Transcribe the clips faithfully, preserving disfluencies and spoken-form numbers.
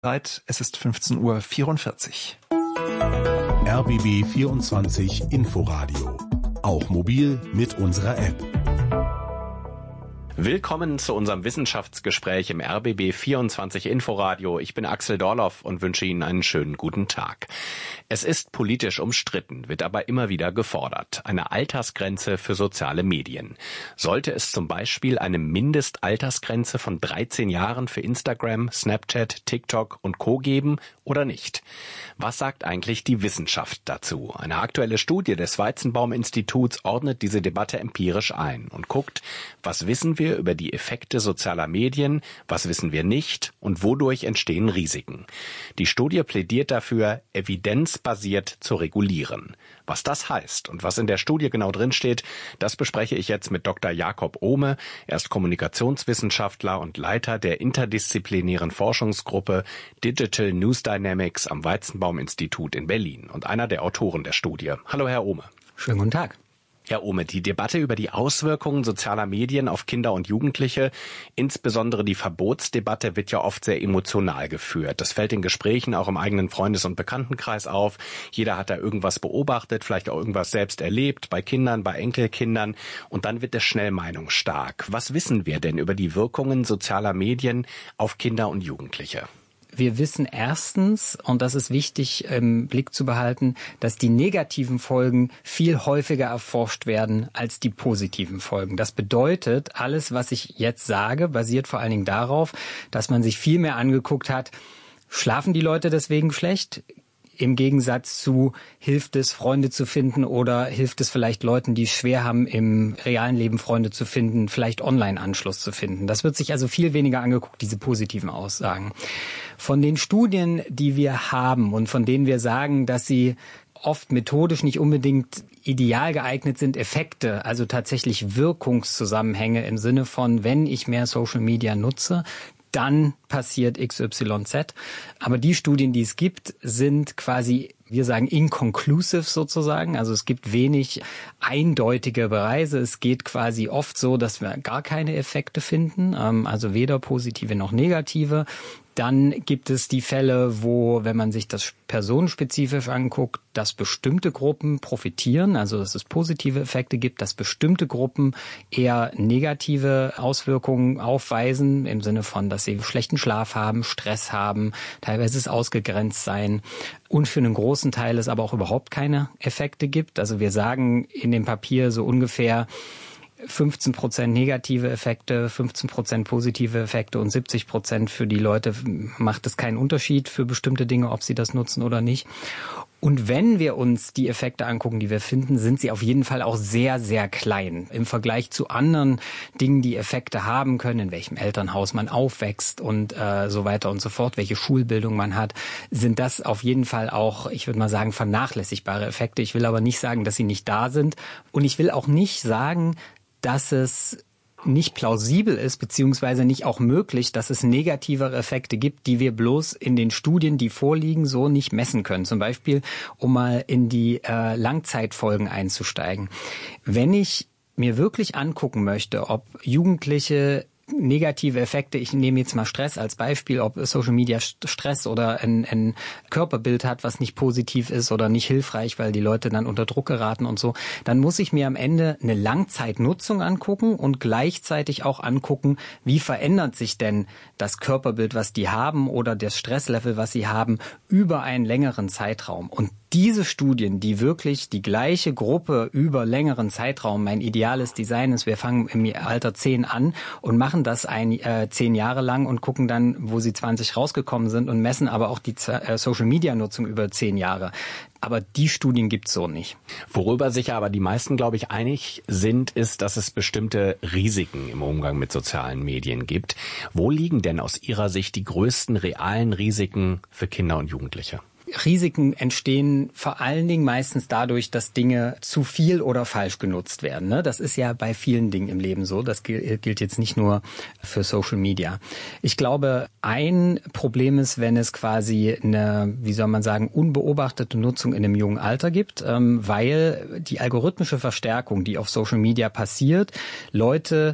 Es ist fünfzehn Uhr vierundvierzig. R B B vierundzwanzig Inforadio. Auch mobil mit unserer App. Willkommen zu unserem Wissenschaftsgespräch im R B B vierundzwanzig Inforadio. Ich bin Axel Dorloff und wünsche Ihnen einen schönen guten Tag. Es ist politisch umstritten, wird aber immer wieder gefordert. Eine Altersgrenze für soziale Medien. Sollte es zum Beispiel eine Mindestaltersgrenze von dreizehn Jahren für Instagram, Snapchat, TikTok und Co. geben oder nicht? Was sagt eigentlich die Wissenschaft dazu? Eine aktuelle Studie des Weizenbaum-Instituts ordnet diese Debatte empirisch ein und guckt, was wissen wir über die Effekte sozialer Medien, was wissen wir nicht und wodurch entstehen Risiken. Die Studie plädiert dafür, evidenzbasiert zu regulieren. Was das heißt und was in der Studie genau drinsteht, das bespreche ich jetzt mit Doktor Jakob Ohme. Er ist Kommunikationswissenschaftler und Leiter der interdisziplinären Forschungsgruppe Digital News Dynamics am Weizenbaum-Institut in Berlin und einer der Autoren der Studie. Hallo, Herr Ohme. Schönen guten Tag. Herr Ohme, die Debatte über die Auswirkungen sozialer Medien auf Kinder und Jugendliche, insbesondere die Verbotsdebatte, wird ja oft sehr emotional geführt. Das fällt in Gesprächen auch im eigenen Freundes- und Bekanntenkreis auf. Jeder hat da irgendwas beobachtet, vielleicht auch irgendwas selbst erlebt, bei Kindern, bei Enkelkindern. Und dann wird es schnell meinungsstark. Was wissen wir denn über die Wirkungen sozialer Medien auf Kinder und Jugendliche? Wir wissen erstens, und das ist wichtig im Blick zu behalten, dass die negativen Folgen viel häufiger erforscht werden als die positiven Folgen. Das bedeutet, alles, was ich jetzt sage, basiert vor allen Dingen darauf, dass man sich viel mehr angeguckt hat, schlafen die Leute deswegen schlecht? Im Gegensatz zu, hilft es, Freunde zu finden oder hilft es vielleicht Leuten, die es schwer haben, im realen Leben Freunde zu finden, vielleicht Online-Anschluss zu finden. Das wird sich also viel weniger angeguckt, diese positiven Aussagen. Von den Studien, die wir haben und von denen wir sagen, dass sie oft methodisch nicht unbedingt ideal geeignet sind, Effekte, also tatsächlich Wirkungszusammenhänge im Sinne von, wenn ich mehr Social Media nutze, dann passiert X Y Z. Aber die Studien, die es gibt, sind quasi, wir sagen, inconclusive sozusagen. Also es gibt wenig eindeutige Beweise. Es geht quasi oft so, dass wir gar keine Effekte finden, also weder positive noch negative. Dann gibt es die Fälle, wo, wenn man sich das personenspezifisch anguckt, dass bestimmte Gruppen profitieren, also dass es positive Effekte gibt, dass bestimmte Gruppen eher negative Auswirkungen aufweisen, im Sinne von, dass sie schlechten Schlaf haben, Stress haben, teilweise es ausgegrenzt sein und für einen großen Teil es aber auch überhaupt keine Effekte gibt. Also wir sagen in dem Papier so ungefähr fünfzehn Prozent negative Effekte, fünfzehn Prozent positive Effekte und siebzig Prozent für die Leute macht es keinen Unterschied für bestimmte Dinge, ob sie das nutzen oder nicht. Und wenn wir uns die Effekte angucken, die wir finden, sind sie auf jeden Fall auch sehr, sehr klein. Im Vergleich zu anderen Dingen, die Effekte haben können, in welchem Elternhaus man aufwächst und äh, so weiter und so fort, welche Schulbildung man hat, sind das auf jeden Fall auch, ich würde mal sagen, vernachlässigbare Effekte. Ich will aber nicht sagen, dass sie nicht da sind. Und ich will auch nicht sagen, dass es nicht plausibel ist, beziehungsweise nicht auch möglich, dass es negativere Effekte gibt, die wir bloß in den Studien, die vorliegen, so nicht messen können. Zum Beispiel, um mal in die äh, Langzeitfolgen einzusteigen. Wenn ich mir wirklich angucken möchte, ob Jugendliche negative Effekte, ich nehme jetzt mal Stress als Beispiel, ob Social Media Stress oder ein, ein Körperbild hat, was nicht positiv ist oder nicht hilfreich, weil die Leute dann unter Druck geraten und so, dann muss ich mir am Ende eine Langzeitnutzung angucken und gleichzeitig auch angucken, wie verändert sich denn das Körperbild, was die haben oder das Stresslevel, was sie haben, über einen längeren Zeitraum. Und diese Studien, die wirklich die gleiche Gruppe über längeren Zeitraum, mein ideales Design ist, wir fangen im Alter zehn an und machen das ein, äh, zehn Jahre lang und gucken dann, wo sie zwanzig rausgekommen sind und messen aber auch die äh, Social-Media-Nutzung über zehn Jahre. Aber die Studien gibt's so nicht. Worüber sich aber die meisten, glaube ich, einig sind, ist, dass es bestimmte Risiken im Umgang mit sozialen Medien gibt. Wo liegen denn aus Ihrer Sicht die größten realen Risiken für Kinder und Jugendliche? Risiken entstehen vor allen Dingen meistens dadurch, dass Dinge zu viel oder falsch genutzt werden. Ne? Das ist ja bei vielen Dingen im Leben so. Das gilt jetzt nicht nur für Social Media. Ich glaube, ein Problem ist, wenn es quasi eine, wie soll man sagen, unbeobachtete Nutzung in einem jungen Alter gibt, weil die algorithmische Verstärkung, die auf Social Media passiert, Leute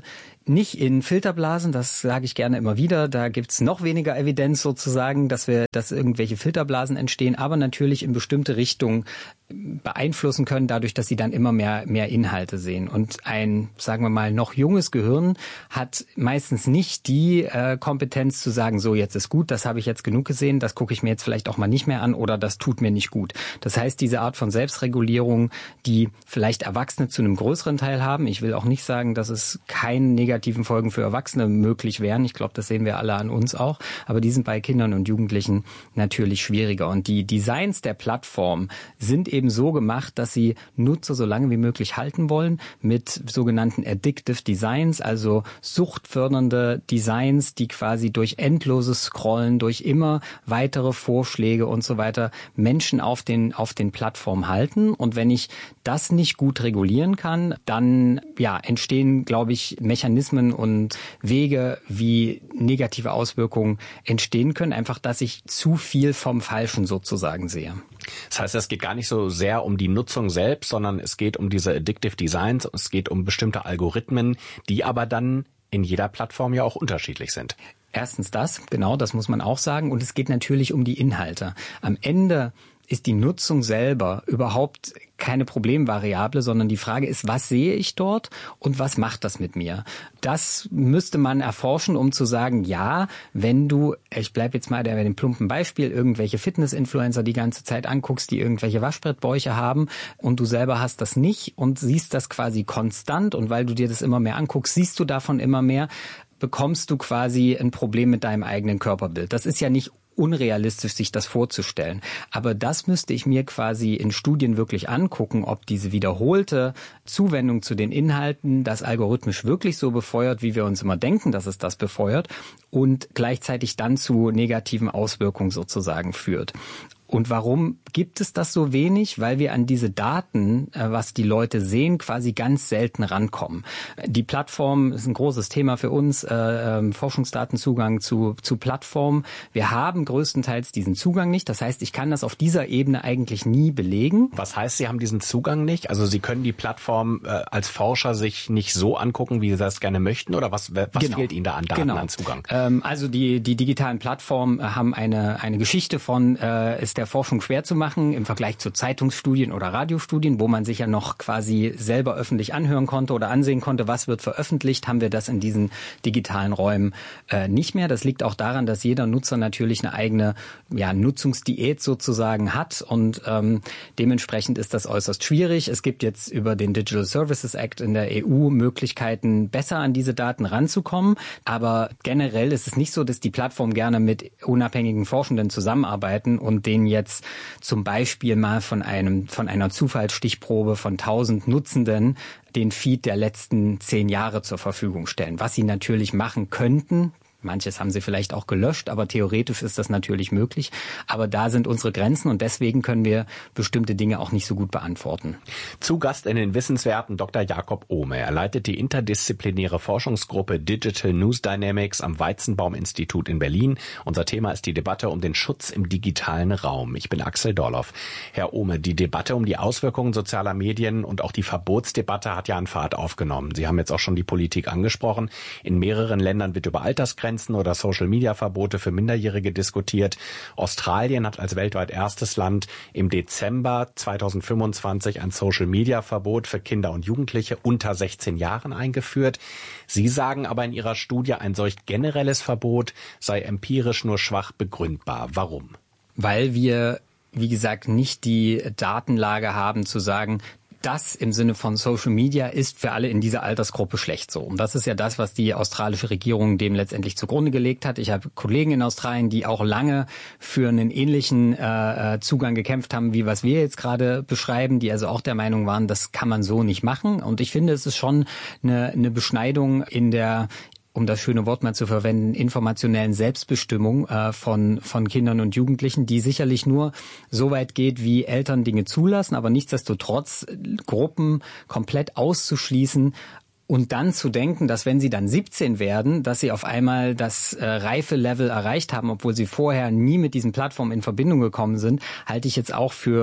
Nicht in Filterblasen, das sage ich gerne immer wieder. Da gibt's noch weniger Evidenz sozusagen, dass wir, dass irgendwelche Filterblasen entstehen, aber natürlich in bestimmte Richtungen beeinflussen können, dadurch, dass sie dann immer mehr mehr Inhalte sehen. Und ein, sagen wir mal, noch junges Gehirn hat meistens nicht die äh, Kompetenz zu sagen, so jetzt ist gut, das habe ich jetzt genug gesehen, das gucke ich mir jetzt vielleicht auch mal nicht mehr an oder das tut mir nicht gut. Das heißt, diese Art von Selbstregulierung, die vielleicht Erwachsene zu einem größeren Teil haben, ich will auch nicht sagen, dass es keine negativen Folgen für Erwachsene möglich wären. Ich glaube, das sehen wir alle an uns auch. Aber die sind bei Kindern und Jugendlichen natürlich schwieriger. Und die Designs der Plattform sind eben so gemacht, dass sie Nutzer so lange wie möglich halten wollen mit sogenannten Addictive Designs, also suchtfördernde Designs, die quasi durch endloses Scrollen, durch immer weitere Vorschläge und so weiter Menschen auf den auf den Plattformen halten. Und wenn ich das nicht gut regulieren kann, dann ja entstehen, glaube ich, Mechanismen und Wege, wie negative Auswirkungen entstehen können. Einfach, dass ich zu viel vom Falschen sozusagen sehe. Das heißt, es geht gar nicht so sehr um die Nutzung selbst, sondern es geht um diese Addictive Designs, es geht um bestimmte Algorithmen, die aber dann in jeder Plattform ja auch unterschiedlich sind. Erstens das, genau, das muss man auch sagen. Und es geht natürlich um die Inhalte. Am Ende ist die Nutzung selber überhaupt keine Problemvariable, sondern die Frage ist, was sehe ich dort und was macht das mit mir? Das müsste man erforschen, um zu sagen, ja, wenn du, ich bleibe jetzt mal bei dem plumpen Beispiel, irgendwelche Fitness-Influencer die ganze Zeit anguckst, die irgendwelche Waschbrettbäuche haben und du selber hast das nicht und siehst das quasi konstant und weil du dir das immer mehr anguckst, siehst du davon immer mehr, bekommst du quasi ein Problem mit deinem eigenen Körperbild. Das ist ja nicht unrealistisch, sich das vorzustellen. Aber das müsste ich mir quasi in Studien wirklich angucken, ob diese wiederholte Zuwendung zu den Inhalten das algorithmisch wirklich so befeuert, wie wir uns immer denken, dass es das befeuert und gleichzeitig dann zu negativen Auswirkungen sozusagen führt. Und warum gibt es das so wenig? Weil wir an diese Daten, was die Leute sehen, quasi ganz selten rankommen. Die Plattform ist ein großes Thema für uns, äh, Forschungsdatenzugang zu, zu Plattformen. Wir haben größtenteils diesen Zugang nicht. Das heißt, ich kann das auf dieser Ebene eigentlich nie belegen. Was heißt, Sie haben diesen Zugang nicht? Also Sie können die Plattform äh, als Forscher sich nicht so angucken, wie Sie das gerne möchten? Oder was, was genau. fehlt Ihnen da an Daten, genau. an Zugang? Ähm, also die, die digitalen Plattformen haben eine, eine Geschichte von, äh, ist der Forschung schwer zu machen im Vergleich zu Zeitungsstudien oder Radiostudien, wo man sich ja noch quasi selber öffentlich anhören konnte oder ansehen konnte, was wird veröffentlicht, haben wir das in diesen digitalen Räumen äh, nicht mehr. Das liegt auch daran, dass jeder Nutzer natürlich eine eigene ja, Nutzungsdiät sozusagen hat und ähm, dementsprechend ist das äußerst schwierig. Es gibt jetzt über den Digital Services Act in der E U Möglichkeiten, besser an diese Daten ranzukommen, aber generell ist es nicht so, dass die Plattformen gerne mit unabhängigen Forschenden zusammenarbeiten und denen jetzt zum Beispiel mal von einem von einer Zufallsstichprobe von tausend Nutzenden den Feed der letzten zehn Jahre zur Verfügung stellen. Was sie natürlich machen könnten, manches haben sie vielleicht auch gelöscht, aber theoretisch ist das natürlich möglich. Aber da sind unsere Grenzen und deswegen können wir bestimmte Dinge auch nicht so gut beantworten. Zu Gast in den Wissenswerten Doktor Jakob Ohme. Er leitet die interdisziplinäre Forschungsgruppe Digital News Dynamics am Weizenbaum-Institut in Berlin. Unser Thema ist die Debatte um den Schutz im digitalen Raum. Ich bin Axel Dorloff. Herr Ohme, die Debatte um die Auswirkungen sozialer Medien und auch die Verbotsdebatte hat ja an Fahrt aufgenommen. Sie haben jetzt auch schon die Politik angesprochen. In mehreren Ländern wird über Altersgrenzen oder Social-Media-Verbote für Minderjährige diskutiert. Australien hat als weltweit erstes Land im Dezember zweitausendfünfundzwanzig ein Social-Media-Verbot für Kinder und Jugendliche unter sechzehn Jahren eingeführt. Sie sagen aber in Ihrer Studie, ein solch generelles Verbot sei empirisch nur schwach begründbar. Warum? Weil wir, wie gesagt, nicht die Datenlage haben zu sagen, das im Sinne von Social Media ist für alle in dieser Altersgruppe schlecht so. Und das ist ja das, was die australische Regierung dem letztendlich zugrunde gelegt hat. Ich habe Kollegen in Australien, die auch lange für einen ähnlichen äh, Zugang gekämpft haben, wie was wir jetzt gerade beschreiben, die also auch der Meinung waren, das kann man so nicht machen. Und ich finde, es ist schon eine, eine Beschneidung in der um das schöne Wort mal zu verwenden, informationellen Selbstbestimmung äh, von von Kindern und Jugendlichen, die sicherlich nur so weit geht, wie Eltern Dinge zulassen, aber nichtsdestotrotz Gruppen komplett auszuschließen und dann zu denken, dass wenn sie dann siebzehn werden, dass sie auf einmal das äh, Reife-Level erreicht haben, obwohl sie vorher nie mit diesen Plattformen in Verbindung gekommen sind, halte ich jetzt auch für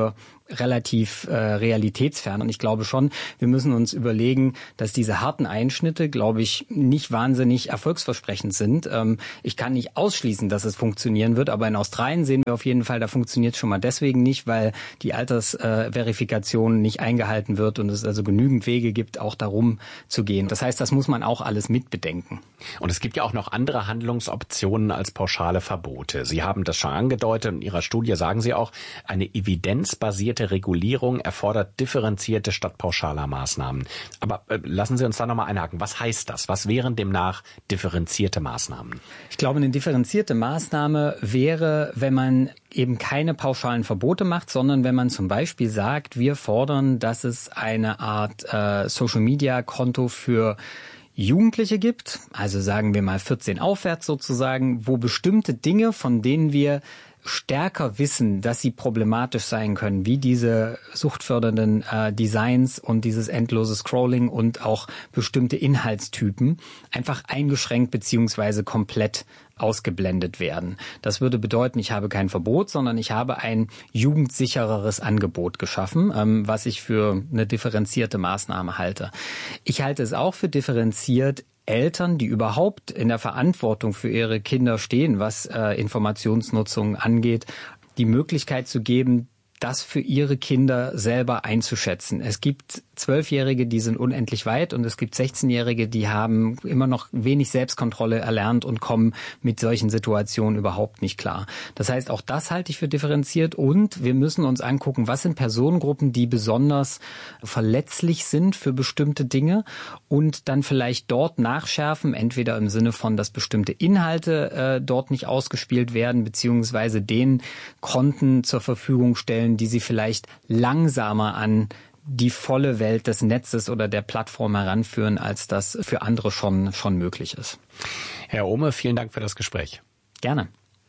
relativ äh, realitätsfern. Und ich glaube schon, wir müssen uns überlegen, dass diese harten Einschnitte, glaube ich, nicht wahnsinnig erfolgsversprechend sind. Ähm, ich kann nicht ausschließen, dass es funktionieren wird, aber in Australien sehen wir auf jeden Fall, da funktioniert es schon mal deswegen nicht, weil die Altersverifikation äh, nicht eingehalten wird und es also genügend Wege gibt, auch darum zu gehen. Das heißt, das muss man auch alles mitbedenken. Und es gibt ja auch noch andere Handlungsoptionen als pauschale Verbote. Sie haben das schon angedeutet. In Ihrer Studie sagen Sie auch, eine evidenzbasierte Regulierung erfordert differenzierte statt pauschaler Maßnahmen. Aber äh, lassen Sie uns da nochmal einhaken. Was heißt das? Was wären demnach differenzierte Maßnahmen? Ich glaube, eine differenzierte Maßnahme wäre, wenn man eben keine pauschalen Verbote macht, sondern wenn man zum Beispiel sagt, wir fordern, dass es eine Art äh, Social-Media-Konto für Jugendliche gibt, also sagen wir mal vierzehn aufwärts sozusagen, wo bestimmte Dinge, von denen wir stärker wissen, dass sie problematisch sein können, wie diese suchtfördernden äh, Designs und dieses endlose Scrolling und auch bestimmte Inhaltstypen einfach eingeschränkt beziehungsweise komplett ausgeblendet werden. Das würde bedeuten, ich habe kein Verbot, sondern ich habe ein jugendsichereres Angebot geschaffen, ähm, was ich für eine differenzierte Maßnahme halte. Ich halte es auch für differenziert, Eltern, die überhaupt in der Verantwortung für ihre Kinder stehen, was äh, Informationsnutzung angeht, die Möglichkeit zu geben, das für ihre Kinder selber einzuschätzen. Es gibt Zwölfjährige, die sind unendlich weit und es gibt sechzehnjährige, die haben immer noch wenig Selbstkontrolle erlernt und kommen mit solchen Situationen überhaupt nicht klar. Das heißt, auch das halte ich für differenziert und wir müssen uns angucken, was sind Personengruppen, die besonders verletzlich sind für bestimmte Dinge und dann vielleicht dort nachschärfen, entweder im Sinne von, dass bestimmte Inhalte äh, dort nicht ausgespielt werden, beziehungsweise den Konten zur Verfügung stellen, die sie vielleicht langsamer an die volle Welt des Netzes oder der Plattform heranführen, als das für andere schon, schon möglich ist. Herr Ohme, vielen Dank für das Gespräch. Gerne.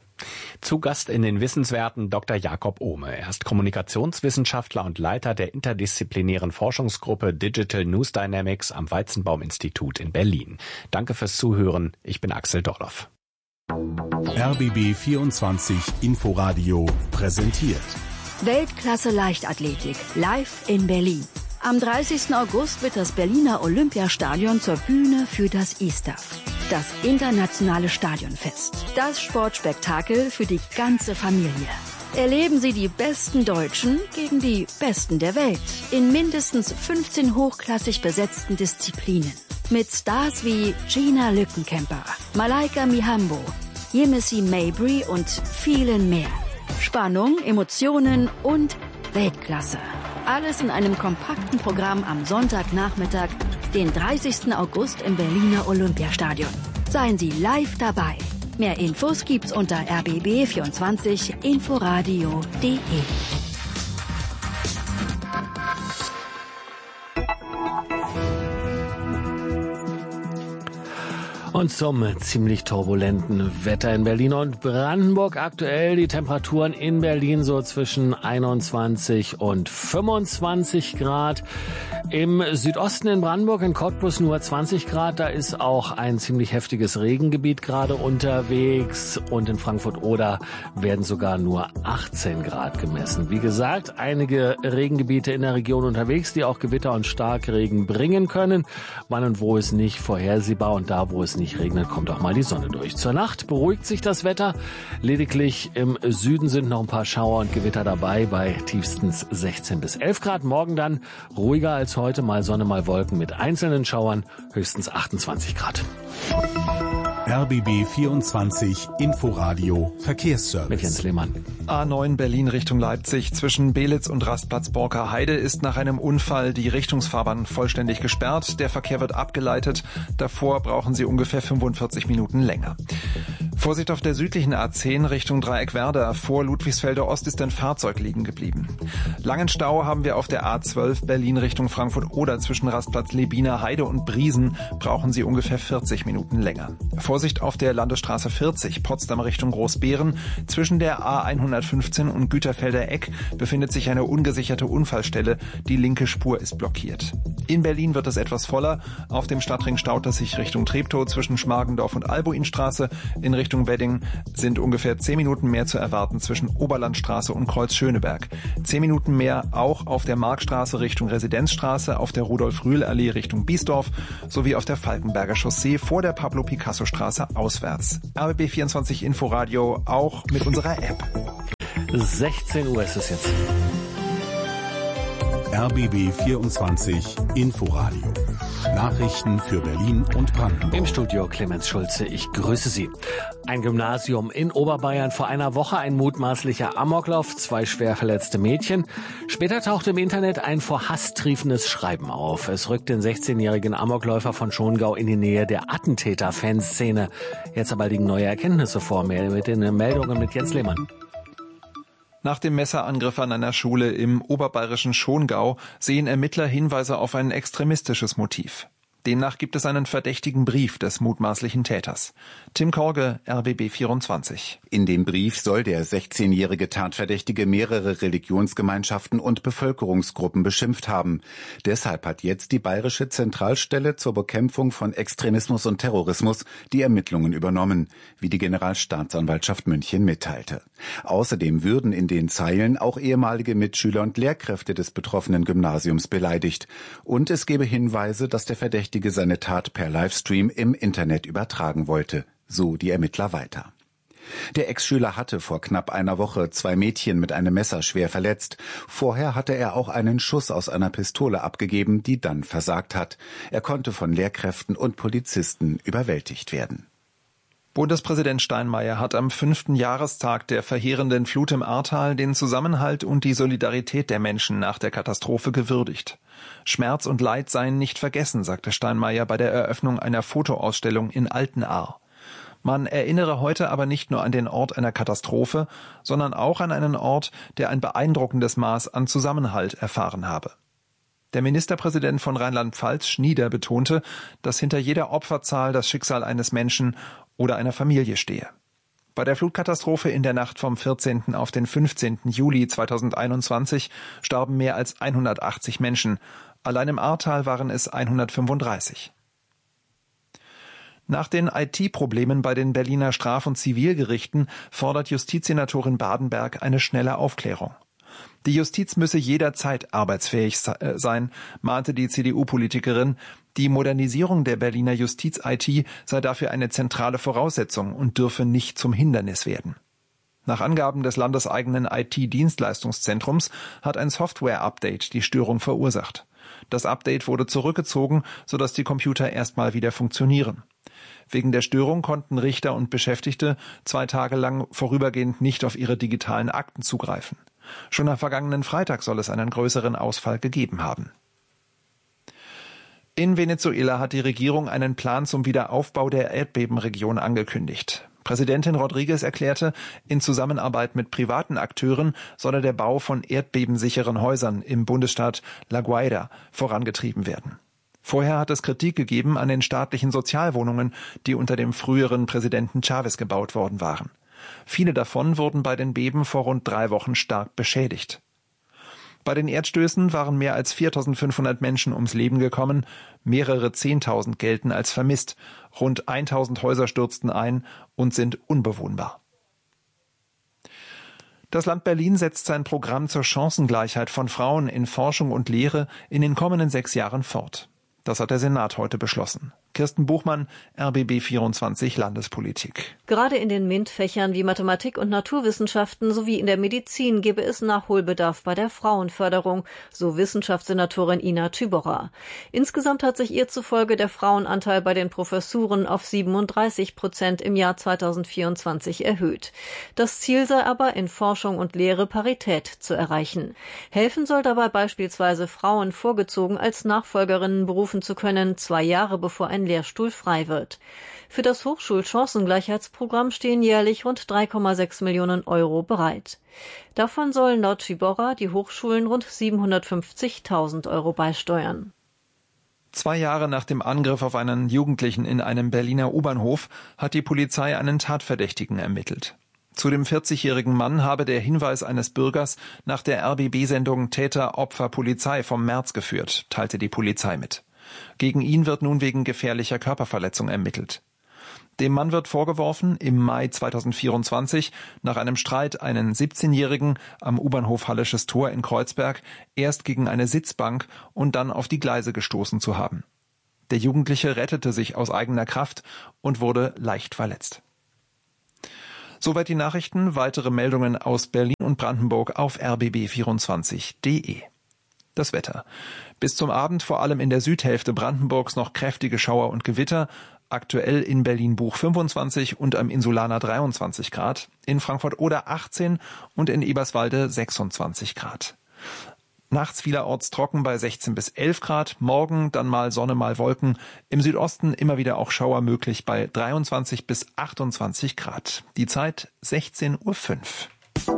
Zu Gast in den Wissenswerten Doktor Jakob Ohme. Er ist Kommunikationswissenschaftler und Leiter der interdisziplinären Forschungsgruppe Digital News Dynamics am Weizenbaum-Institut in Berlin. Danke fürs Zuhören. Ich bin Axel Dorloff. R B B vierundzwanzig Inforadio präsentiert. Weltklasse Leichtathletik, live in Berlin. Am dreißigsten August wird das Berliner Olympiastadion zur Bühne für das I S T A F, das internationale Stadionfest. Das Sportspektakel für die ganze Familie. Erleben Sie die besten Deutschen gegen die Besten der Welt in mindestens fünfzehn hochklassig besetzten Disziplinen. Mit Stars wie Gina Lückenkämper, Malaika Mihambo, Yemisi Mabry und vielen mehr. Spannung, Emotionen und Weltklasse. Alles in einem kompakten Programm am Sonntagnachmittag, den dreißigsten August im Berliner Olympiastadion. Seien Sie live dabei. Mehr Infos gibt's unter r b b vierundzwanzig inforadio punkt d e. Und zum ziemlich turbulenten Wetter in Berlin und Brandenburg. Aktuell die Temperaturen in Berlin so zwischen einundzwanzig und fünfundzwanzig Grad. Im Südosten in Brandenburg, in Cottbus nur zwanzig Grad. Da ist auch ein ziemlich heftiges Regengebiet gerade unterwegs. Und in Frankfurt-Oder werden sogar nur achtzehn Grad gemessen. Wie gesagt, einige Regengebiete in der Region unterwegs, die auch Gewitter und Starkregen bringen können. Wann und wo ist nicht vorhersehbar und da, wo es nicht regnet, kommt auch mal die Sonne durch. Zur Nacht beruhigt sich das Wetter. Lediglich im Süden sind noch ein paar Schauer und Gewitter dabei bei tiefstens sechzehn bis elf Grad. Morgen dann ruhiger als heute, mal Sonne, mal Wolken mit einzelnen Schauern, höchstens achtundzwanzig Grad. R B B vierundzwanzig Inforadio Verkehrsservice. Mit Jens Lehmann. A neun Berlin Richtung Leipzig zwischen Belitz und Rastplatz Borker Heide ist nach einem Unfall die Richtungsfahrbahn vollständig gesperrt. Der Verkehr wird abgeleitet. Davor brauchen Sie ungefähr fünfundvierzig Minuten länger. Vorsicht auf der südlichen A zehn Richtung Dreieckwerder. Vor Ludwigsfelder Ost ist ein Fahrzeug liegen geblieben. Langen Stau haben wir auf der A zwölf Berlin Richtung Frankfurt-Oder zwischen Rastplatz Lebiner Heide und Briesen. Brauchen Sie ungefähr vierzig Minuten länger. Vorsicht auf der Landesstraße vierzig Potsdam Richtung Großbeeren. Zwischen der A hundertfünfzehn und Güterfelder Eck befindet sich eine ungesicherte Unfallstelle. Die linke Spur ist blockiert. In Berlin wird es etwas voller. Auf dem Stadtring staut es sich Richtung Treptow zwischen Schmargendorf und Albuinstraße. In Richtung Richtung Wedding sind ungefähr zehn Minuten mehr zu erwarten zwischen Oberlandstraße und Kreuz Schöneberg. Zehn Minuten mehr auch auf der Markstraße Richtung Residenzstraße, auf der Rudolf-Rühl-Allee Richtung Biesdorf sowie auf der Falkenberger Chaussee vor der Pablo-Picasso-Straße auswärts. R B B vierundzwanzig Inforadio auch mit unserer App. sechzehn Uhr ist es jetzt. R B B vierundzwanzig Inforadio. Nachrichten für Berlin und Brandenburg. Im Studio Clemens Schulze, ich grüße Sie. Ein Gymnasium in Oberbayern, vor einer Woche ein mutmaßlicher Amoklauf, zwei schwer verletzte Mädchen. Später tauchte im Internet ein vor Hass triefendes Schreiben auf. Es rückt den sechzehnjährigen Amokläufer von Schongau in die Nähe der Attentäter-Fanszene. Jetzt aber liegen neue Erkenntnisse vor. Mehr mit den Meldungen mit Jens Lehmann. Nach dem Messerangriff an einer Schule im oberbayerischen Schongau sehen Ermittler Hinweise auf ein extremistisches Motiv. Demnach gibt es einen verdächtigen Brief des mutmaßlichen Täters. Tim Korge, R B B vierundzwanzig. In dem Brief soll der sechzehnjährige Tatverdächtige mehrere Religionsgemeinschaften und Bevölkerungsgruppen beschimpft haben. Deshalb hat jetzt die Bayerische Zentralstelle zur Bekämpfung von Extremismus und Terrorismus die Ermittlungen übernommen, wie die Generalstaatsanwaltschaft München mitteilte. Außerdem würden in den Zeilen auch ehemalige Mitschüler und Lehrkräfte des betroffenen Gymnasiums beleidigt. Und es gebe Hinweise, dass der Verdächtige seine Tat per Livestream im Internet übertragen wollte, so die Ermittler weiter. Der Ex-Schüler hatte vor knapp einer Woche zwei Mädchen mit einem Messer schwer verletzt. Vorher hatte er auch einen Schuss aus einer Pistole abgegeben, die dann versagt hat. Er konnte von Lehrkräften und Polizisten überwältigt werden. Bundespräsident Steinmeier hat am fünften Jahrestag der verheerenden Flut im Ahrtal den Zusammenhalt und die Solidarität der Menschen nach der Katastrophe gewürdigt. Schmerz und Leid seien nicht vergessen, sagte Steinmeier bei der Eröffnung einer Fotoausstellung in Altenahr. Man erinnere heute aber nicht nur an den Ort einer Katastrophe, sondern auch an einen Ort, der ein beeindruckendes Maß an Zusammenhalt erfahren habe. Der Ministerpräsident von Rheinland-Pfalz, Schnieder, betonte, dass hinter jeder Opferzahl das Schicksal eines Menschen oder einer Familie stehe. Bei der Flutkatastrophe in der Nacht vom vierzehnten auf den fünfzehnten Juli zweitausendeinundzwanzig starben mehr als hundertachtzig Menschen. Allein im Ahrtal waren es hundertfünfunddreißig. Nach den I T-Problemen bei den Berliner Straf- und Zivilgerichten fordert Justizsenatorin Badenberg eine schnelle Aufklärung. Die Justiz müsse jederzeit arbeitsfähig sein, mahnte die C D U-Politikerin. Die Modernisierung der Berliner Justiz-I T sei dafür eine zentrale Voraussetzung und dürfe nicht zum Hindernis werden. Nach Angaben des landeseigenen I T-Dienstleistungszentrums hat ein Software-Update die Störung verursacht. Das Update wurde zurückgezogen, sodass die Computer erstmal wieder funktionieren. Wegen der Störung konnten Richter und Beschäftigte zwei Tage lang vorübergehend nicht auf ihre digitalen Akten zugreifen. Schon am vergangenen Freitag soll es einen größeren Ausfall gegeben haben. In Venezuela hat die Regierung einen Plan zum Wiederaufbau der Erdbebenregion angekündigt. Präsidentin Rodriguez erklärte, in Zusammenarbeit mit privaten Akteuren solle der Bau von erdbebensicheren Häusern im Bundesstaat La Guaira vorangetrieben werden. Vorher hat es Kritik gegeben an den staatlichen Sozialwohnungen, die unter dem früheren Präsidenten Chavez gebaut worden waren. Viele davon wurden bei den Beben vor rund drei Wochen stark beschädigt. Bei den Erdstößen waren mehr als viertausendfünfhundert Menschen ums Leben gekommen, mehrere Zehntausend gelten als vermisst, rund tausend Häuser stürzten ein und sind unbewohnbar. Das Land Berlin setzt sein Programm zur Chancengleichheit von Frauen in Forschung und Lehre in den kommenden sechs Jahren fort. Das hat der Senat heute beschlossen. Kirsten Buchmann, R B B vierundzwanzig Landespolitik. Gerade in den MINT-Fächern wie Mathematik und Naturwissenschaften sowie in der Medizin gebe es Nachholbedarf bei der Frauenförderung, so Wissenschaftssenatorin Ina Tüborer. Insgesamt hat sich ihr zufolge der Frauenanteil bei den Professuren auf siebenunddreißig Prozent im Jahr zweitausendvierundzwanzig erhöht. Das Ziel sei aber, in Forschung und Lehre Parität zu erreichen. Helfen soll dabei beispielsweise Frauen vorgezogen als Nachfolgerinnen berufen zu können, zwei Jahre bevor ein Lehrstuhl frei wird. Für das Hochschulchancengleichheitsprogramm stehen jährlich rund drei Komma sechs Millionen Euro bereit. Davon sollen laut Tüborer die Hochschulen rund siebenhundertfünfzigtausend Euro beisteuern. Zwei Jahre nach dem Angriff auf einen Jugendlichen in einem Berliner U-Bahnhof hat die Polizei einen Tatverdächtigen ermittelt. Zu dem vierzigjährigen Mann habe der Hinweis eines Bürgers nach der R B B-Sendung Täter, Opfer, Polizei vom März geführt, teilte die Polizei mit. Gegen ihn wird nun wegen gefährlicher Körperverletzung ermittelt. Dem Mann wird vorgeworfen, im Mai zweitausendvierundzwanzig nach einem Streit einen siebzehnjährigen am U-Bahnhof Hallisches Tor in Kreuzberg erst gegen eine Sitzbank und dann auf die Gleise gestoßen zu haben. Der Jugendliche rettete sich aus eigener Kraft und wurde leicht verletzt. Soweit die Nachrichten. Weitere Meldungen aus Berlin und Brandenburg auf r b b vierundzwanzig punkt d e. Das Wetter. Bis zum Abend vor allem in der Südhälfte Brandenburgs noch kräftige Schauer und Gewitter. Aktuell in Berlin-Buch fünfundzwanzig und am Insulaner dreiundzwanzig Grad, in Frankfurt-Oder achtzehn und in Eberswalde sechsundzwanzig Grad. Nachts vielerorts trocken bei sechzehn bis elf Grad, morgen dann mal Sonne, mal Wolken. Im Südosten immer wieder auch Schauer möglich bei dreiundzwanzig bis achtundzwanzig Grad. Die Zeit sechzehn Uhr fünf.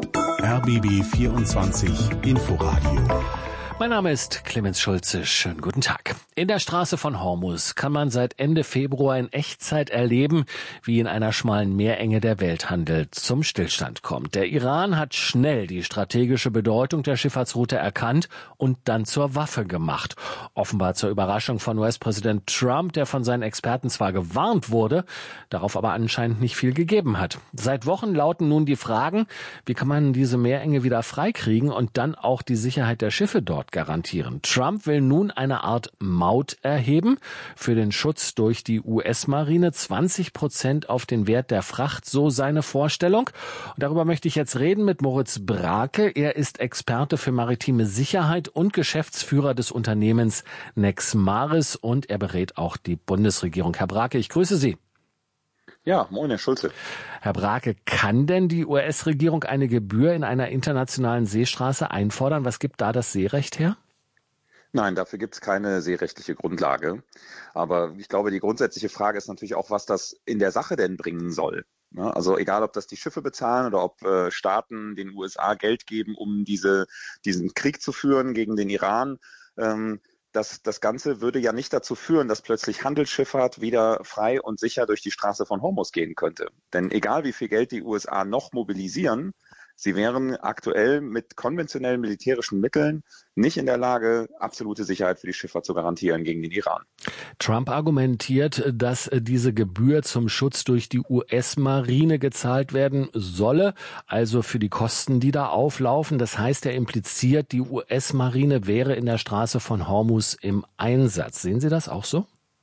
R B B vierundzwanzig Inforadio. Mein Name ist Clemens Schulze. Schönen guten Tag. In der Straße von Hormuz kann man seit Ende Februar in Echtzeit erleben, wie in einer schmalen Meerenge der Welthandel zum Stillstand kommt. Der Iran hat schnell die strategische Bedeutung der Schifffahrtsroute erkannt und dann zur Waffe gemacht. Offenbar zur Überraschung von U S-Präsident Trump, der von seinen Experten zwar gewarnt wurde, darauf aber anscheinend nicht viel gegeben hat. Seit Wochen lauten nun die Fragen, wie kann man diese Meerenge wieder freikriegen und dann auch die Sicherheit der Schiffe dort garantieren. Trump will nun eine Art Maut erheben für den Schutz durch die U S-Marine. zwanzig Prozent auf den Wert der Fracht, so seine Vorstellung. Und darüber möchte ich jetzt reden mit Moritz Brake. Er ist Experte für maritime Sicherheit und Geschäftsführer des Unternehmens Nexmaris und er berät auch die Bundesregierung. Herr Brake, ich grüße Sie. Ja, moin, Herr Schulze. Herr Brake, kann denn die U S-Regierung eine Gebühr in einer internationalen Seestraße einfordern? Was gibt da das Seerecht her? Nein, dafür gibt es keine seerechtliche Grundlage. Aber ich glaube, die grundsätzliche Frage ist natürlich auch, was das in der Sache denn bringen soll. Ja, also egal, ob das die Schiffe bezahlen oder ob äh, Staaten den U S A Geld geben, um diese, diesen Krieg zu führen gegen den Iran. Ähm, Das, das Ganze würde ja nicht dazu führen, dass plötzlich Handelsschifffahrt wieder frei und sicher durch die Straße von Hormuz gehen könnte. Denn egal wie viel Geld die U S A noch mobilisieren, sie wären aktuell mit konventionellen militärischen Mitteln nicht in der Lage, absolute Sicherheit für die Schifffahrt zu garantieren gegen den Iran. Trump argumentiert, dass diese Gebühr zum Schutz durch die U S-Marine gezahlt werden solle, also für die Kosten, die da auflaufen. Das heißt, er impliziert, die U S-Marine wäre in der Straße von Hormuz im Einsatz. Sehen Sie das auch so?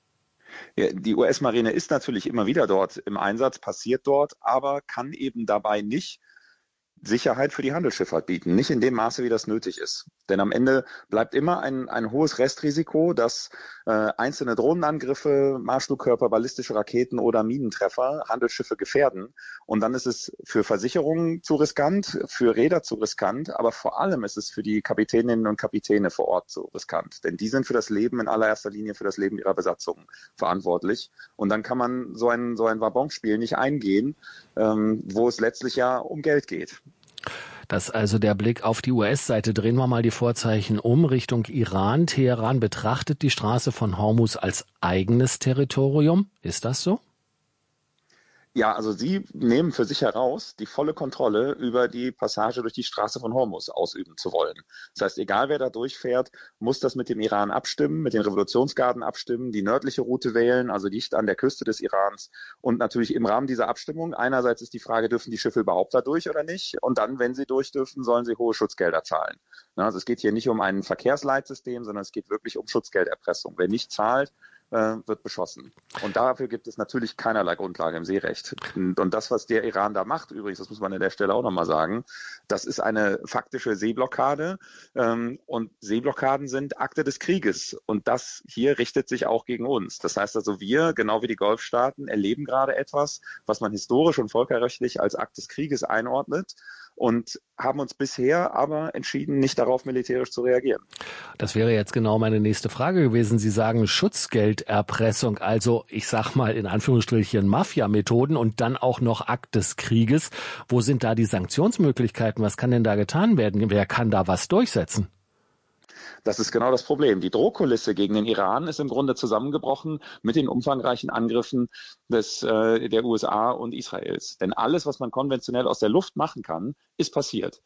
Ja, die U S-Marine ist natürlich immer wieder dort im Einsatz, passiert dort, aber kann eben dabei nicht Sicherheit für die Handelsschifffahrt bieten, nicht in dem Maße, wie das nötig ist. Denn am Ende bleibt immer ein, ein hohes Restrisiko, dass äh, einzelne Drohnenangriffe, Marschflugkörper, ballistische Raketen oder Minentreffer Handelsschiffe gefährden. Und dann ist es für Versicherungen zu riskant, für Reeder zu riskant, aber vor allem ist es für die Kapitäninnen und Kapitäne vor Ort so riskant. Denn die sind für das Leben in allererster Linie für das Leben ihrer Besatzung verantwortlich. Und dann kann man so ein, so ein Wabonspiel nicht eingehen, ähm, wo es letztlich ja um Geld geht. Das ist also der Blick auf die U S-Seite. Drehen wir mal die Vorzeichen um Richtung Iran. Teheran betrachtet die Straße von Hormuz als eigenes Territorium. Ist das so? Ja, also sie nehmen für sich heraus, die volle Kontrolle über die Passage durch die Straße von Hormuz ausüben zu wollen. Das heißt, egal wer da durchfährt, muss das mit dem Iran abstimmen, mit den Revolutionsgarden abstimmen, die nördliche Route wählen, also dicht an der Küste des Irans. Und natürlich im Rahmen dieser Abstimmung, einerseits ist die Frage, dürfen die Schiffe überhaupt da durch oder nicht? Und dann, wenn sie durch dürfen, sollen sie hohe Schutzgelder zahlen. Also es geht hier nicht um ein Verkehrsleitsystem, sondern es geht wirklich um Schutzgelderpressung. Wer nicht zahlt, wird beschossen. Und dafür gibt es natürlich keinerlei Grundlage im Seerecht. Und das, was der Iran da macht, übrigens, das muss man an der Stelle auch nochmal sagen, das ist eine faktische Seeblockade. Und Seeblockaden sind Akte des Krieges. Und das hier richtet sich auch gegen uns. Das heißt also, wir, genau wie die Golfstaaten, erleben gerade etwas, was man historisch und völkerrechtlich als Akt des Krieges einordnet. Und haben uns bisher aber entschieden, nicht darauf militärisch zu reagieren. Das wäre jetzt genau meine nächste Frage gewesen. Sie sagen Schutzgelderpressung, also ich sag mal in Anführungsstrichen Mafia-Methoden und dann auch noch Akt des Krieges. Wo sind da die Sanktionsmöglichkeiten? Was kann denn da getan werden? Wer kann da was durchsetzen? Das ist genau das Problem. Die Drohkulisse gegen den Iran ist im Grunde zusammengebrochen mit den umfangreichen Angriffen des, äh, der U S A und Israels. Denn alles, was man konventionell aus der Luft machen kann, ist passiert.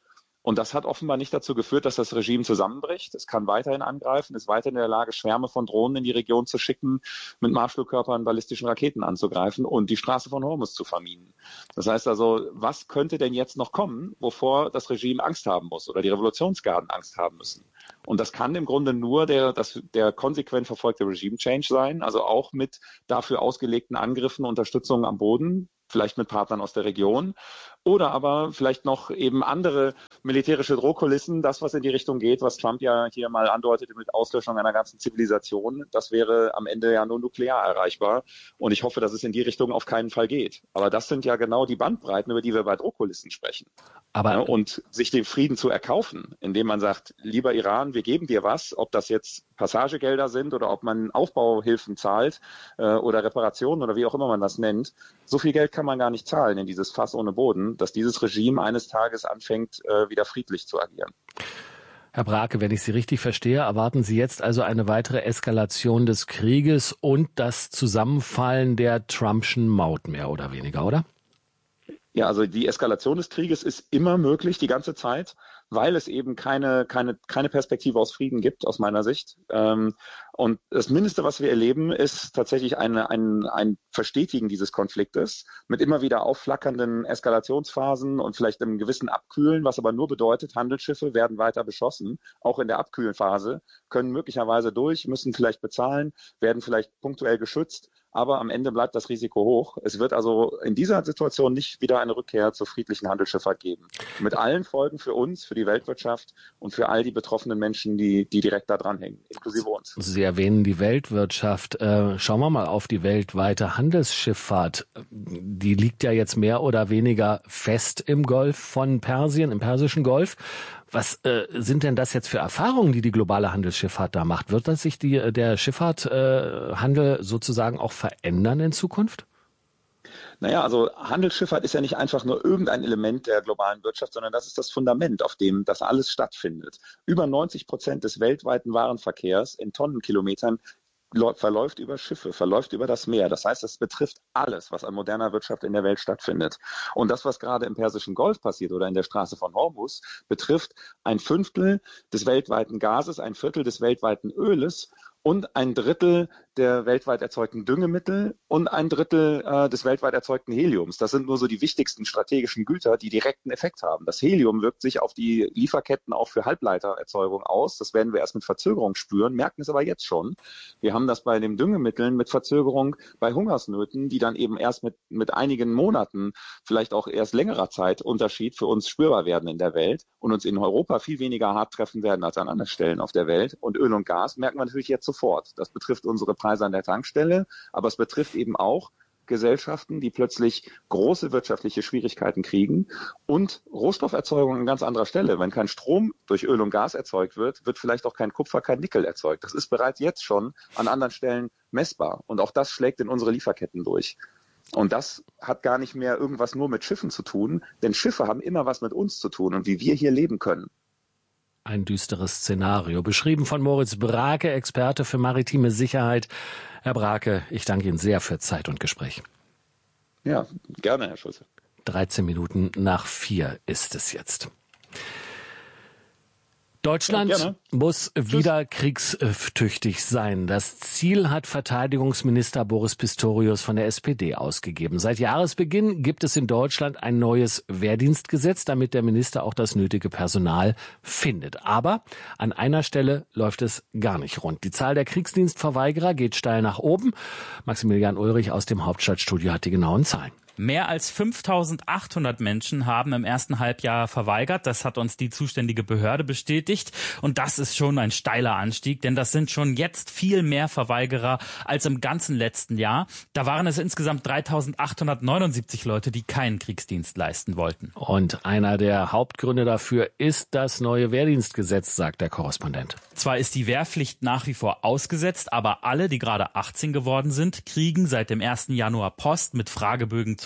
Und das hat offenbar nicht dazu geführt, dass das Regime zusammenbricht. Es kann weiterhin angreifen, ist weiterhin in der Lage, Schwärme von Drohnen in die Region zu schicken, mit Marschflugkörpern, ballistischen Raketen anzugreifen und die Straße von Hormuz zu verminen. Das heißt also, was könnte denn jetzt noch kommen, wovor das Regime Angst haben muss oder die Revolutionsgarden Angst haben müssen? Und das kann im Grunde nur der, das, der konsequent verfolgte Regime-Change sein, also auch mit dafür ausgelegten Angriffen, Unterstützung am Boden, vielleicht mit Partnern aus der Region oder aber vielleicht noch eben andere militärische Drohkulissen, das, was in die Richtung geht, was Trump ja hier mal andeutete mit Auslöschung einer ganzen Zivilisation, das wäre am Ende ja nur nuklear erreichbar und ich hoffe, dass es in die Richtung auf keinen Fall geht. Aber das sind ja genau die Bandbreiten, über die wir bei Drohkulissen sprechen. Aber ja, und sich den Frieden zu erkaufen, indem man sagt, lieber Iran, wir geben dir was, ob das jetzt Passagegelder sind oder ob man Aufbauhilfen zahlt äh, oder Reparationen oder wie auch immer man das nennt, so viel Geld kann man gar nicht zahlen in dieses Fass ohne Boden, dass dieses Regime eines Tages anfängt, äh, wieder friedlich zu agieren. Herr Brake, wenn ich Sie richtig verstehe, erwarten Sie jetzt also eine weitere Eskalation des Krieges und das Zusammenfallen der Trumpschen Maut mehr oder weniger, oder? Ja, also die Eskalation des Krieges ist immer möglich die ganze Zeit, weil es eben keine, keine, keine Perspektive aus Frieden gibt, aus meiner Sicht. Und das Mindeste, was wir erleben, ist tatsächlich eine, ein, ein Verstetigen dieses Konfliktes mit immer wieder aufflackernden Eskalationsphasen und vielleicht einem gewissen Abkühlen, was aber nur bedeutet, Handelsschiffe werden weiter beschossen, auch in der Abkühlenphase, können möglicherweise durch, müssen vielleicht bezahlen, werden vielleicht punktuell geschützt. Aber am Ende bleibt das Risiko hoch. Es wird also in dieser Situation nicht wieder eine Rückkehr zur friedlichen Handelsschifffahrt geben. Mit allen Folgen für uns, für die Weltwirtschaft und für all die betroffenen Menschen, die, die direkt da dranhängen, inklusive uns. Sie erwähnen die Weltwirtschaft. Äh, schauen wir mal auf die weltweite Handelsschifffahrt. Die liegt ja jetzt mehr oder weniger fest im Golf von Persien, im Persischen Golf. Was äh, sind denn das jetzt für Erfahrungen, die die globale Handelsschifffahrt da macht? Wird das sich die, der Schifffahrthandel äh, sozusagen auch verändern in Zukunft? Naja, also Handelsschifffahrt ist ja nicht einfach nur irgendein Element der globalen Wirtschaft, sondern das ist das Fundament, auf dem das alles stattfindet. Über neunzig Prozent des weltweiten Warenverkehrs in Tonnenkilometern verläuft über Schiffe, verläuft über das Meer. Das heißt, es betrifft alles, was an moderner Wirtschaft in der Welt stattfindet. Und das, was gerade im Persischen Golf passiert oder in der Straße von Hormuz, betrifft ein Fünftel des weltweiten Gases, ein Viertel des weltweiten Öles und ein Drittel der weltweit erzeugten Düngemittel und ein Drittel äh, des weltweit erzeugten Heliums. Das sind nur so die wichtigsten strategischen Güter, die direkten Effekt haben. Das Helium wirkt sich auf die Lieferketten auch für Halbleitererzeugung aus. Das werden wir erst mit Verzögerung spüren, merken es aber jetzt schon. Wir haben das bei den Düngemitteln mit Verzögerung bei Hungersnöten, die dann eben erst mit, mit einigen Monaten, vielleicht auch erst längerer Zeit Unterschied für uns spürbar werden in der Welt und uns in Europa viel weniger hart treffen werden als an anderen Stellen auf der Welt. Und Öl und Gas merken wir natürlich jetzt sofort. Das betrifft unsere Preise an der Tankstelle, aber es betrifft eben auch Gesellschaften, die plötzlich große wirtschaftliche Schwierigkeiten kriegen und Rohstofferzeugung an ganz anderer Stelle. Wenn kein Strom durch Öl und Gas erzeugt wird, wird vielleicht auch kein Kupfer, kein Nickel erzeugt. Das ist bereits jetzt schon an anderen Stellen messbar und auch das schlägt in unsere Lieferketten durch. Und das hat gar nicht mehr irgendwas nur mit Schiffen zu tun, denn Schiffe haben immer was mit uns zu tun und wie wir hier leben können. Ein düsteres Szenario, beschrieben von Moritz Brake, Experte für maritime Sicherheit. Herr Brake, ich danke Ihnen sehr für Zeit und Gespräch. Ja, gerne, Herr Schulze. dreizehn Minuten nach vier ist es jetzt. Deutschland ja, muss wieder kriegstüchtig sein. Das Ziel hat Verteidigungsminister Boris Pistorius von der S P D ausgegeben. Seit Jahresbeginn gibt es in Deutschland ein neues Wehrdienstgesetz, damit der Minister auch das nötige Personal findet. Aber an einer Stelle läuft es gar nicht rund. Die Zahl der Kriegsdienstverweigerer geht steil nach oben. Maximilian Ulrich aus dem Hauptstadtstudio hat die genauen Zahlen. Mehr als fünftausendachthundert Menschen haben im ersten Halbjahr verweigert. Das hat uns die zuständige Behörde bestätigt. Und das ist schon ein steiler Anstieg, denn das sind schon jetzt viel mehr Verweigerer als im ganzen letzten Jahr. Da waren es insgesamt dreitausendachthundertneunundsiebzig Leute, die keinen Kriegsdienst leisten wollten. Und einer der Hauptgründe dafür ist das neue Wehrdienstgesetz, sagt der Korrespondent. Zwar ist die Wehrpflicht nach wie vor ausgesetzt, aber alle, die gerade achtzehn geworden sind, kriegen seit dem ersten Januar Post mit Fragebögen zur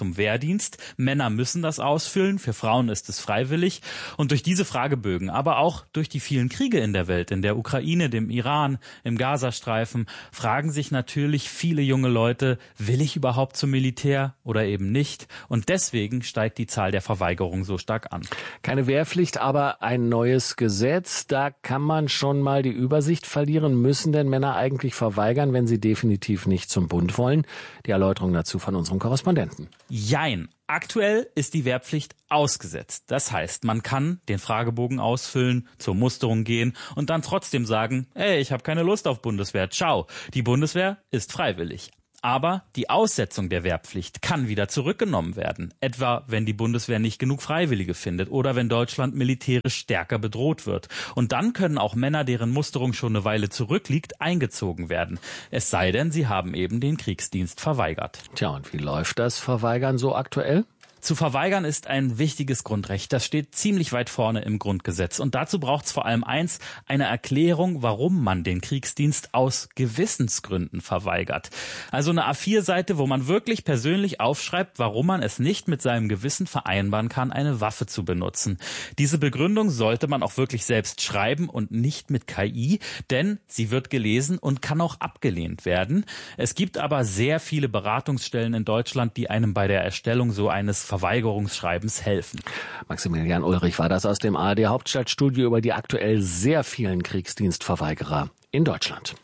zum Wehrdienst. Männer müssen das ausfüllen, für Frauen ist es freiwillig. Und durch diese Fragebögen, aber auch durch die vielen Kriege in der Welt, in der Ukraine, dem Iran, im Gazastreifen, fragen sich natürlich viele junge Leute, will ich überhaupt zum Militär oder eben nicht? Und deswegen steigt die Zahl der Verweigerungen so stark an. Keine Wehrpflicht, aber ein neues Gesetz. Da kann man schon mal die Übersicht verlieren. Müssen denn Männer eigentlich verweigern, wenn sie definitiv nicht zum Bund wollen? Die Erläuterung dazu von unserem Korrespondenten. Jein. Aktuell ist die Wehrpflicht ausgesetzt. Das heißt, man kann den Fragebogen ausfüllen, zur Musterung gehen und dann trotzdem sagen, ey, ich habe keine Lust auf Bundeswehr, ciao. Die Bundeswehr ist freiwillig. Aber die Aussetzung der Wehrpflicht kann wieder zurückgenommen werden, etwa wenn die Bundeswehr nicht genug Freiwillige findet oder wenn Deutschland militärisch stärker bedroht wird. Und dann können auch Männer, deren Musterung schon eine Weile zurückliegt, eingezogen werden. Es sei denn, sie haben eben den Kriegsdienst verweigert. Tja, und wie läuft das Verweigern so aktuell? Zu verweigern ist ein wichtiges Grundrecht. Das steht ziemlich weit vorne im Grundgesetz. Und dazu braucht es vor allem eins, eine Erklärung, warum man den Kriegsdienst aus Gewissensgründen verweigert. Also eine A vier Seite, wo man wirklich persönlich aufschreibt, warum man es nicht mit seinem Gewissen vereinbaren kann, eine Waffe zu benutzen. Diese Begründung sollte man auch wirklich selbst schreiben und nicht mit K I, denn sie wird gelesen und kann auch abgelehnt werden. Es gibt aber sehr viele Beratungsstellen in Deutschland, die einem bei der Erstellung so eines Verweigerungsschreibens helfen. Maximilian Ulrich war das aus dem A R D Hauptstadtstudio über die aktuell sehr vielen Kriegsdienstverweigerer in Deutschland.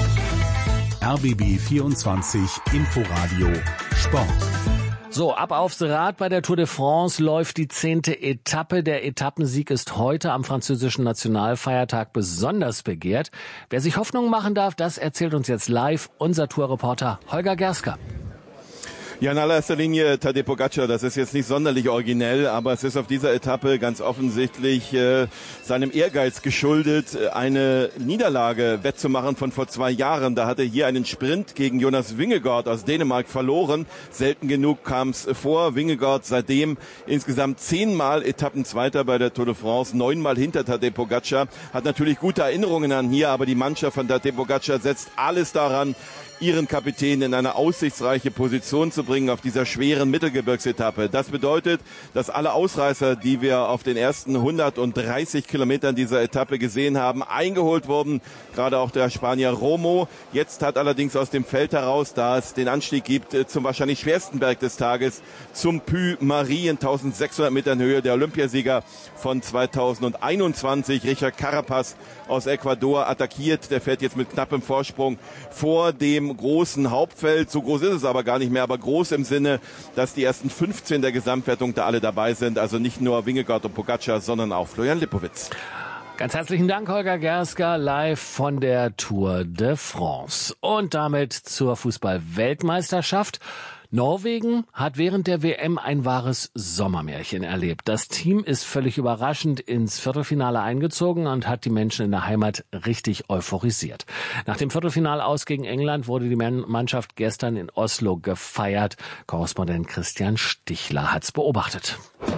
R B B vierundzwanzig Inforadio Sport. So, ab aufs Rad bei der Tour de France läuft die zehnte Etappe. Der Etappensieg ist heute am französischen Nationalfeiertag besonders begehrt. Wer sich Hoffnung machen darf, das erzählt uns jetzt live unser Tourreporter Holger Gerska. Ja, in allererster Linie Tadej Pogačar, das ist jetzt nicht sonderlich originell, aber es ist auf dieser Etappe ganz offensichtlich äh, seinem Ehrgeiz geschuldet, eine Niederlage wettzumachen von vor zwei Jahren. Da hat er hier einen Sprint gegen Jonas Vingegaard aus Dänemark verloren. Selten genug kam es vor. Vingegaard seitdem insgesamt zehnmal Etappenzweiter bei der Tour de France, neunmal hinter Tadej Pogačar. Hat natürlich gute Erinnerungen an hier, aber die Mannschaft von Tadej Pogačar setzt alles daran, ihren Kapitän in eine aussichtsreiche Position zu bringen auf dieser schweren Mittelgebirgsetappe. Das bedeutet, dass alle Ausreißer, die wir auf den ersten hundertdreißig Kilometern dieser Etappe gesehen haben, eingeholt wurden. Gerade auch der Spanier Romo. Jetzt hat allerdings aus dem Feld heraus, da es den Anstieg gibt zum wahrscheinlich schwersten Berg des Tages, zum Puy-Marie in eintausendsechshundert Metern Höhe, der Olympiasieger von zweitausendeinundzwanzig, Richard Carapaz aus Ecuador, attackiert. Der fährt jetzt mit knappem Vorsprung vor dem großen Hauptfeld. So groß ist es aber gar nicht mehr, aber groß im Sinne, dass die ersten fünfzehn der Gesamtwertung da alle dabei sind. Also nicht nur Vingegaard und Pogačar, sondern auch Florian Lipowitz. Ganz herzlichen Dank, Holger Gerska, live von der Tour de France. Und damit zur Fußball-Weltmeisterschaft. Norwegen hat während der W M ein wahres Sommermärchen erlebt. Das Team ist völlig überraschend ins Viertelfinale eingezogen und hat die Menschen in der Heimat richtig euphorisiert. Nach dem Viertelfinalaus gegen England wurde die Mannschaft gestern in Oslo gefeiert. Korrespondent Christian Stichler hat's beobachtet.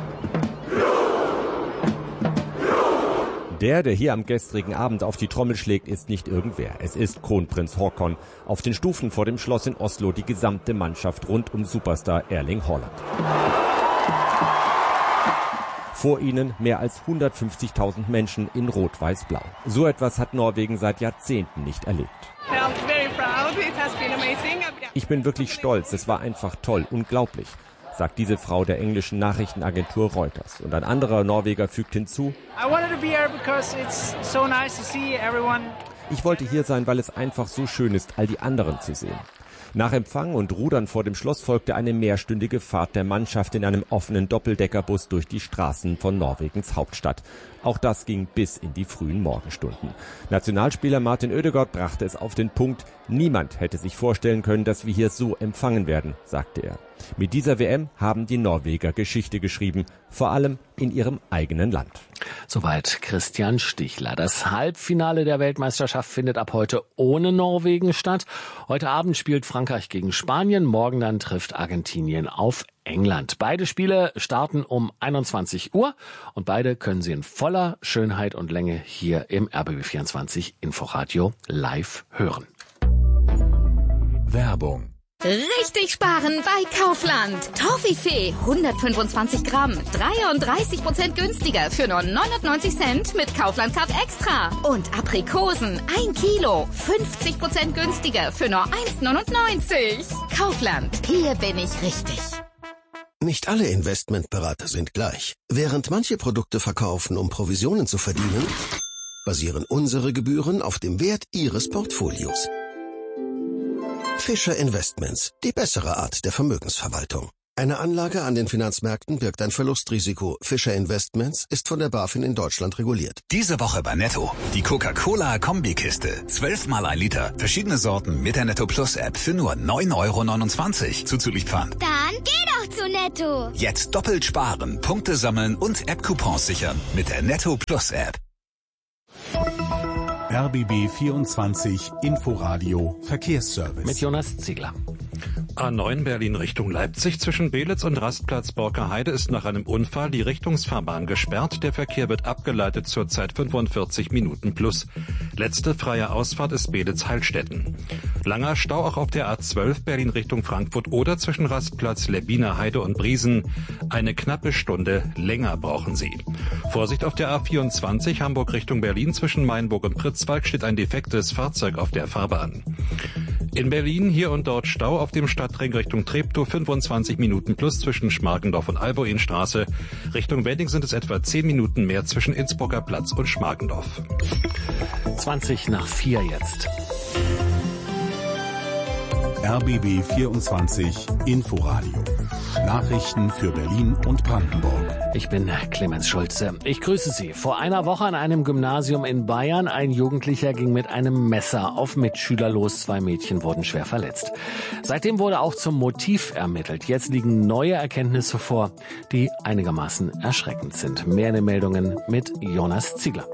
Der, der hier am gestrigen Abend auf die Trommel schlägt, ist nicht irgendwer. Es ist Kronprinz Haakon. Auf den Stufen vor dem Schloss in Oslo die gesamte Mannschaft rund um Superstar Erling Haaland. Vor ihnen mehr als hundertfünfzigtausend Menschen in Rot-Weiß-Blau. So etwas hat Norwegen seit Jahrzehnten nicht erlebt. Ich bin wirklich stolz. Es war einfach toll, unglaublich, sagt diese Frau der englischen Nachrichtenagentur Reuters. Und ein anderer Norweger fügt hinzu: Ich wollte hier sein, weil es einfach so schön ist, all die anderen zu sehen. Nach Empfang und Rudern vor dem Schloss folgte eine mehrstündige Fahrt der Mannschaft in einem offenen Doppeldeckerbus durch die Straßen von Norwegens Hauptstadt. Auch das ging bis in die frühen Morgenstunden. Nationalspieler Martin Ødegaard brachte es auf den Punkt: Niemand hätte sich vorstellen können, dass wir hier so empfangen werden, sagte er. Mit dieser W M haben die Norweger Geschichte geschrieben, vor allem in ihrem eigenen Land. Soweit Christian Stichler. Das Halbfinale der Weltmeisterschaft findet ab heute ohne Norwegen statt. Heute Abend spielt Frankreich gegen Spanien, morgen dann trifft Argentinien auf England. Beide Spiele starten um einundzwanzig Uhr und beide können Sie in voller Schönheit und Länge hier im R B B vierundzwanzig Inforadio live hören. Werbung. Richtig sparen bei Kaufland. Toffifee hundertfünfundzwanzig Gramm, dreiunddreißig Prozent günstiger für nur neunundneunzig Cent mit Kaufland Card Extra. Und Aprikosen ein Kilo, fünfzig Prozent günstiger für nur eins neunundneunzig. Kaufland, hier bin ich richtig. Nicht alle Investmentberater sind gleich. Während manche Produkte verkaufen, um Provisionen zu verdienen, basieren unsere Gebühren auf dem Wert Ihres Portfolios. Fischer Investments, die bessere Art der Vermögensverwaltung. Eine Anlage an den Finanzmärkten birgt ein Verlustrisiko. Fischer Investments ist von der BaFin in Deutschland reguliert. Diese Woche bei Netto. Die Coca-Cola-Kombikiste. Zwölfmal ein Liter. Verschiedene Sorten mit der Netto Plus App für nur neun Euro neunundzwanzig. Zuzüglich Pfand. Dann geh doch zu Netto. Jetzt doppelt sparen, Punkte sammeln und App-Coupons sichern mit der Netto Plus App. R B B vierundzwanzig Inforadio Verkehrsservice. Mit Jonas Ziegler. A neun Berlin Richtung Leipzig zwischen Belitz und Rastplatz Borkerheide ist nach einem Unfall die Richtungsfahrbahn gesperrt. Der Verkehr wird abgeleitet, zurzeit fünfundvierzig Minuten plus. Letzte freie Ausfahrt ist Belitz-Heilstätten. Langer Stau auch auf der A zwölf Berlin Richtung Frankfurt oder zwischen Rastplatz Lebbiner Heide und Briesen. Eine knappe Stunde länger brauchen Sie. Vorsicht auf der A vierundzwanzig Hamburg Richtung Berlin zwischen Mainburg und Pritzwalk steht ein defektes Fahrzeug auf der Fahrbahn. In Berlin hier und dort Stau auf dem Stadtring Richtung Treptow, fünfundzwanzig Minuten plus zwischen Schmargendorf und Alboinstraße. Richtung Wedding sind es etwa zehn Minuten mehr zwischen Innsbrucker Platz und Schmargendorf. zwanzig nach vier jetzt. R B B vierundzwanzig Inforadio. Nachrichten für Berlin und Brandenburg. Ich bin Clemens Schulze. Ich grüße Sie. Vor einer Woche an einem Gymnasium in Bayern. Ein Jugendlicher ging mit einem Messer auf Mitschüler los. Zwei Mädchen wurden schwer verletzt. Seitdem wurde auch zum Motiv ermittelt. Jetzt liegen neue Erkenntnisse vor, die einigermaßen erschreckend sind. Mehr in den Meldungen mit Jonas Ziegler.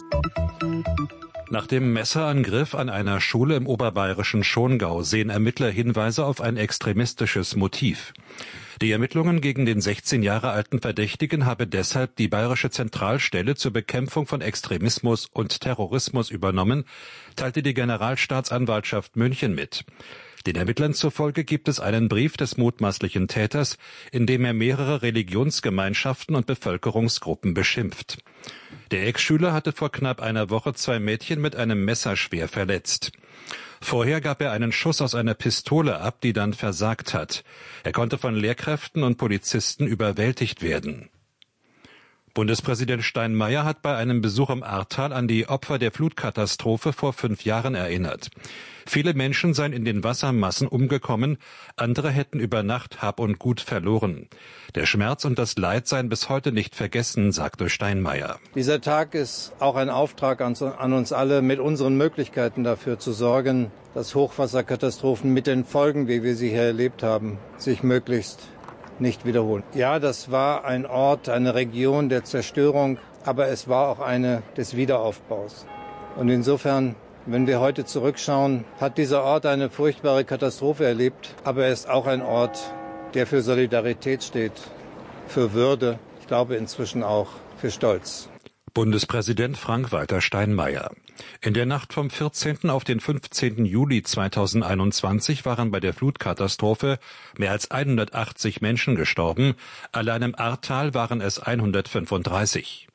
Nach dem Messerangriff an einer Schule im oberbayerischen Schongau sehen Ermittler Hinweise auf ein extremistisches Motiv. Die Ermittlungen gegen den sechzehn Jahre alten Verdächtigen habe deshalb die Bayerische Zentralstelle zur Bekämpfung von Extremismus und Terrorismus übernommen, teilte die Generalstaatsanwaltschaft München mit. Den Ermittlern zufolge gibt es einen Brief des mutmaßlichen Täters, in dem er mehrere Religionsgemeinschaften und Bevölkerungsgruppen beschimpft. Der Ex-Schüler hatte vor knapp einer Woche zwei Mädchen mit einem Messer schwer verletzt. Vorher gab er einen Schuss aus einer Pistole ab, die dann versagt hat. Er konnte von Lehrkräften und Polizisten überwältigt werden. Bundespräsident Steinmeier hat bei einem Besuch im Ahrtal an die Opfer der Flutkatastrophe vor fünf Jahren erinnert. Viele Menschen seien in den Wassermassen umgekommen, andere hätten über Nacht Hab und Gut verloren. Der Schmerz und das Leid seien bis heute nicht vergessen, sagte Steinmeier. Dieser Tag ist auch ein Auftrag an uns alle, mit unseren Möglichkeiten dafür zu sorgen, dass Hochwasserkatastrophen mit den Folgen, wie wir sie hier erlebt haben, sich möglichst nicht wiederholen. Ja, das war ein Ort, eine Region der Zerstörung, aber es war auch eine des Wiederaufbaus. Und insofern, wenn wir heute zurückschauen, hat dieser Ort eine furchtbare Katastrophe erlebt, aber er ist auch ein Ort, der für Solidarität steht, für Würde, ich glaube inzwischen auch für Stolz. Bundespräsident Frank-Walter Steinmeier. In der Nacht vom vierzehnten auf den fünfzehnten Juli zweitausendeinundzwanzig waren bei der Flutkatastrophe mehr als hundertachtzig Menschen gestorben. Allein im Ahrtal waren es hundertfünfunddreißig.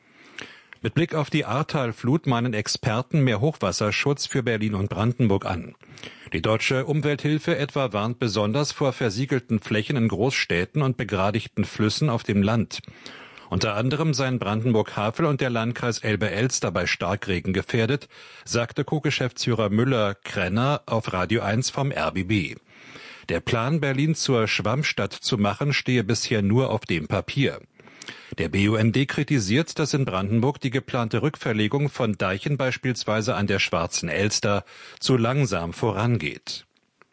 Mit Blick auf die Ahrtal-Flut mahnen Experten mehr Hochwasserschutz für Berlin und Brandenburg an. Die Deutsche Umwelthilfe etwa warnt besonders vor versiegelten Flächen in Großstädten und begradigten Flüssen auf dem Land. Unter anderem seien Brandenburg-Havel und der Landkreis Elbe-Elster bei Starkregen gefährdet, sagte Co-Geschäftsführer Müller-Krenner auf Radio eins vom R B B. Der Plan, Berlin zur Schwammstadt zu machen, stehe bisher nur auf dem Papier. Der B U N D kritisiert, dass in Brandenburg die geplante Rückverlegung von Deichen beispielsweise an der Schwarzen Elster zu langsam vorangeht.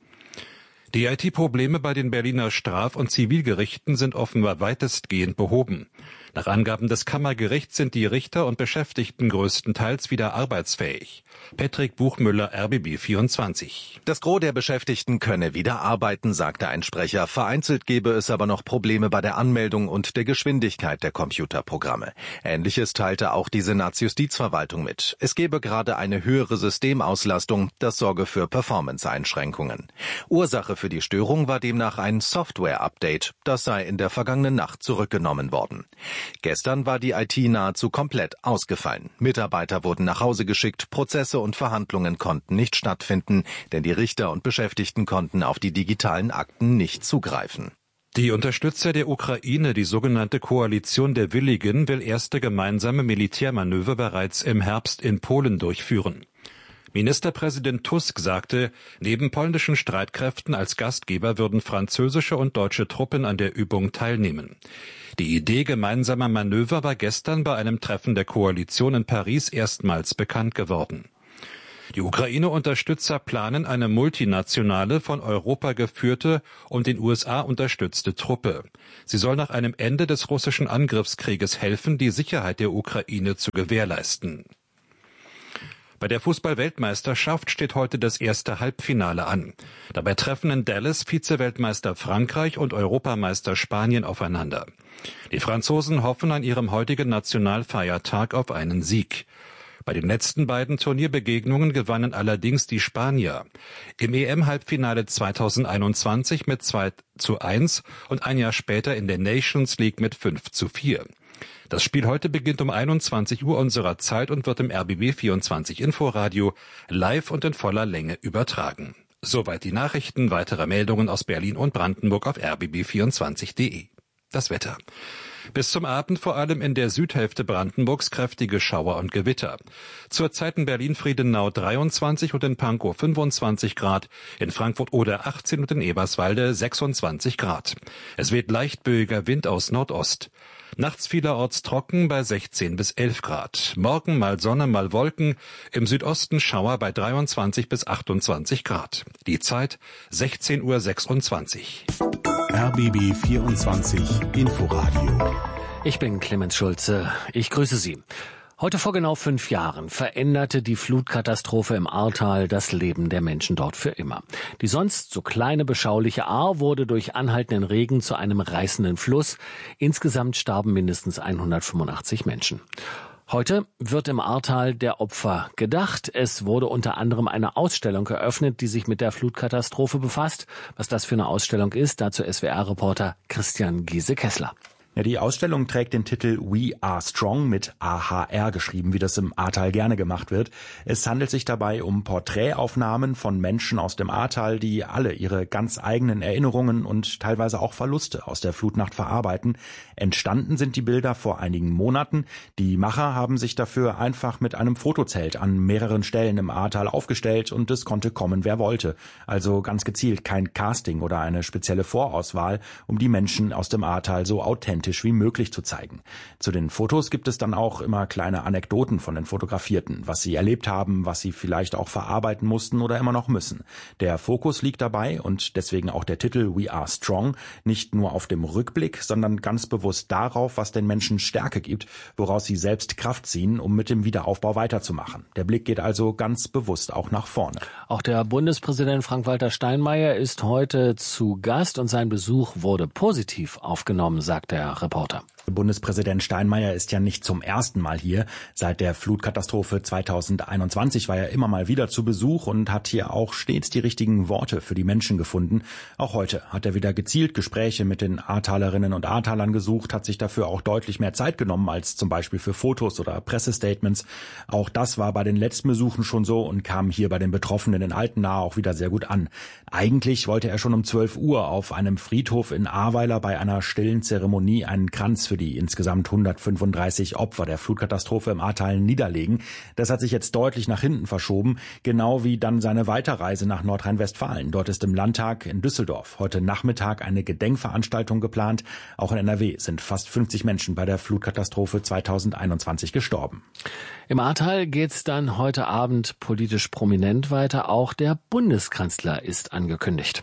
Die I T-Probleme bei den Berliner Straf- und Zivilgerichten sind offenbar weitestgehend behoben. Nach Angaben des Kammergerichts sind die Richter und Beschäftigten größtenteils wieder arbeitsfähig. Patrick Buchmüller, R B B vierundzwanzig. Das Gros der Beschäftigten könne wieder arbeiten, sagte ein Sprecher. Vereinzelt gebe es aber noch Probleme bei der Anmeldung und der Geschwindigkeit der Computerprogramme. Ähnliches teilte auch die Senatsjustizverwaltung mit. Es gebe gerade eine höhere Systemauslastung, das sorge für Performance-Einschränkungen. Ursache für die Störung war demnach ein Software-Update. Das sei in der vergangenen Nacht zurückgenommen worden. Gestern war die I T nahezu komplett ausgefallen. Mitarbeiter wurden nach Hause geschickt, Prozesse und Verhandlungen konnten nicht stattfinden, denn die Richter und Beschäftigten konnten auf die digitalen Akten nicht zugreifen. Die Unterstützer der Ukraine, die sogenannte Koalition der Willigen, will erste gemeinsame Militärmanöver bereits im Herbst in Polen durchführen. Ministerpräsident Tusk sagte, neben polnischen Streitkräften als Gastgeber würden französische und deutsche Truppen an der Übung teilnehmen. Die Idee gemeinsamer Manöver war gestern bei einem Treffen der Koalition in Paris erstmals bekannt geworden. Die Ukraine-Unterstützer planen eine multinationale, von Europa geführte und den U S A unterstützte Truppe. Sie soll nach einem Ende des russischen Angriffskrieges helfen, die Sicherheit der Ukraine zu gewährleisten. Bei der Fußball-Weltmeisterschaft steht heute das erste Halbfinale an. Dabei treffen in Dallas Vize-Weltmeister Frankreich und Europameister Spanien aufeinander. Die Franzosen hoffen an ihrem heutigen Nationalfeiertag auf einen Sieg. Bei den letzten beiden Turnierbegegnungen gewannen allerdings die Spanier. Im E M-Halbfinale zweitausendeinundzwanzig mit zwei zu eins und ein Jahr später in der Nations League mit fünf zu vier. Das Spiel heute beginnt um einundzwanzig Uhr unserer Zeit und wird im R B B vierundzwanzig Inforadio live und in voller Länge übertragen. Soweit die Nachrichten, weitere Meldungen aus Berlin und Brandenburg auf r b b vierundzwanzig punkt de. Das Wetter. Bis zum Abend vor allem in der Südhälfte Brandenburgs kräftige Schauer und Gewitter. Zurzeit in Berlin-Friedenau dreiundzwanzig und in Pankow fünfundzwanzig Grad, in Frankfurt-Oder achtzehn und in Eberswalde sechsundzwanzig Grad. Es weht leicht böiger Wind aus Nordost. Nachts vielerorts trocken bei sechzehn bis elf Grad. Morgen mal Sonne, mal Wolken. Im Südosten Schauer bei dreiundzwanzig bis achtundzwanzig Grad. Die Zeit sechzehn Uhr sechsundzwanzig. R B B vierundzwanzig Inforadio. Ich bin Clemens Schulze. Ich grüße Sie. Heute vor genau fünf Jahren veränderte die Flutkatastrophe im Ahrtal das Leben der Menschen dort für immer. Die sonst so kleine, beschauliche Ahr wurde durch anhaltenden Regen zu einem reißenden Fluss. Insgesamt starben mindestens hundertfünfundachtzig Menschen. Heute wird im Ahrtal der Opfer gedacht. Es wurde unter anderem eine Ausstellung eröffnet, die sich mit der Flutkatastrophe befasst. Was das für eine Ausstellung ist, dazu S W R-Reporter Christian Giese-Kessler. Ja, die Ausstellung trägt den Titel We Are Strong mit A H R geschrieben, wie das im Ahrtal gerne gemacht wird. Es handelt sich dabei um Porträtaufnahmen von Menschen aus dem Ahrtal, die alle ihre ganz eigenen Erinnerungen und teilweise auch Verluste aus der Flutnacht verarbeiten. Entstanden sind die Bilder vor einigen Monaten. Die Macher haben sich dafür einfach mit einem Fotozelt an mehreren Stellen im Ahrtal aufgestellt und es konnte kommen, wer wollte. Also ganz gezielt kein Casting oder eine spezielle Vorauswahl, um die Menschen aus dem Ahrtal so authentisch wie möglich zu zeigen. Zu den Fotos gibt es dann auch immer kleine Anekdoten von den Fotografierten, was sie erlebt haben, was sie vielleicht auch verarbeiten mussten oder immer noch müssen. Der Fokus liegt dabei und deswegen auch der Titel We Are Strong nicht nur auf dem Rückblick, sondern ganz bewusst darauf, was den Menschen Stärke gibt, woraus sie selbst Kraft ziehen, um mit dem Wiederaufbau weiterzumachen. Der Blick geht also ganz bewusst auch nach vorne. Auch der Bundespräsident Frank-Walter Steinmeier ist heute zu Gast und sein Besuch wurde positiv aufgenommen, sagt der Reporter. Bundespräsident Steinmeier ist ja nicht zum ersten Mal hier. Seit der Flutkatastrophe zweitausendeinundzwanzig war er immer mal wieder zu Besuch und hat hier auch stets die richtigen Worte für die Menschen gefunden. Auch heute hat er wieder gezielt Gespräche mit den Ahrtalerinnen und Ahrtalern gesucht, hat sich dafür auch deutlich mehr Zeit genommen als zum Beispiel für Fotos oder Pressestatements. Auch das war bei den letzten Besuchen schon so und kam hier bei den Betroffenen in Altenahr auch wieder sehr gut an. Eigentlich wollte er schon um zwölf Uhr auf einem Friedhof in Ahrweiler bei einer stillen Zeremonie einen Kranz für die insgesamt hundertfünfunddreißig Opfer der Flutkatastrophe im Ahrtal niederlegen. Das hat sich jetzt deutlich nach hinten verschoben, genau wie dann seine Weiterreise nach Nordrhein-Westfalen. Dort ist im Landtag in Düsseldorf heute Nachmittag eine Gedenkveranstaltung geplant. Auch in N R W sind fast fünfzig Menschen bei der Flutkatastrophe zweitausendeinundzwanzig gestorben. Im Ahrtal geht's dann heute Abend politisch prominent weiter. Auch der Bundeskanzler ist angekündigt.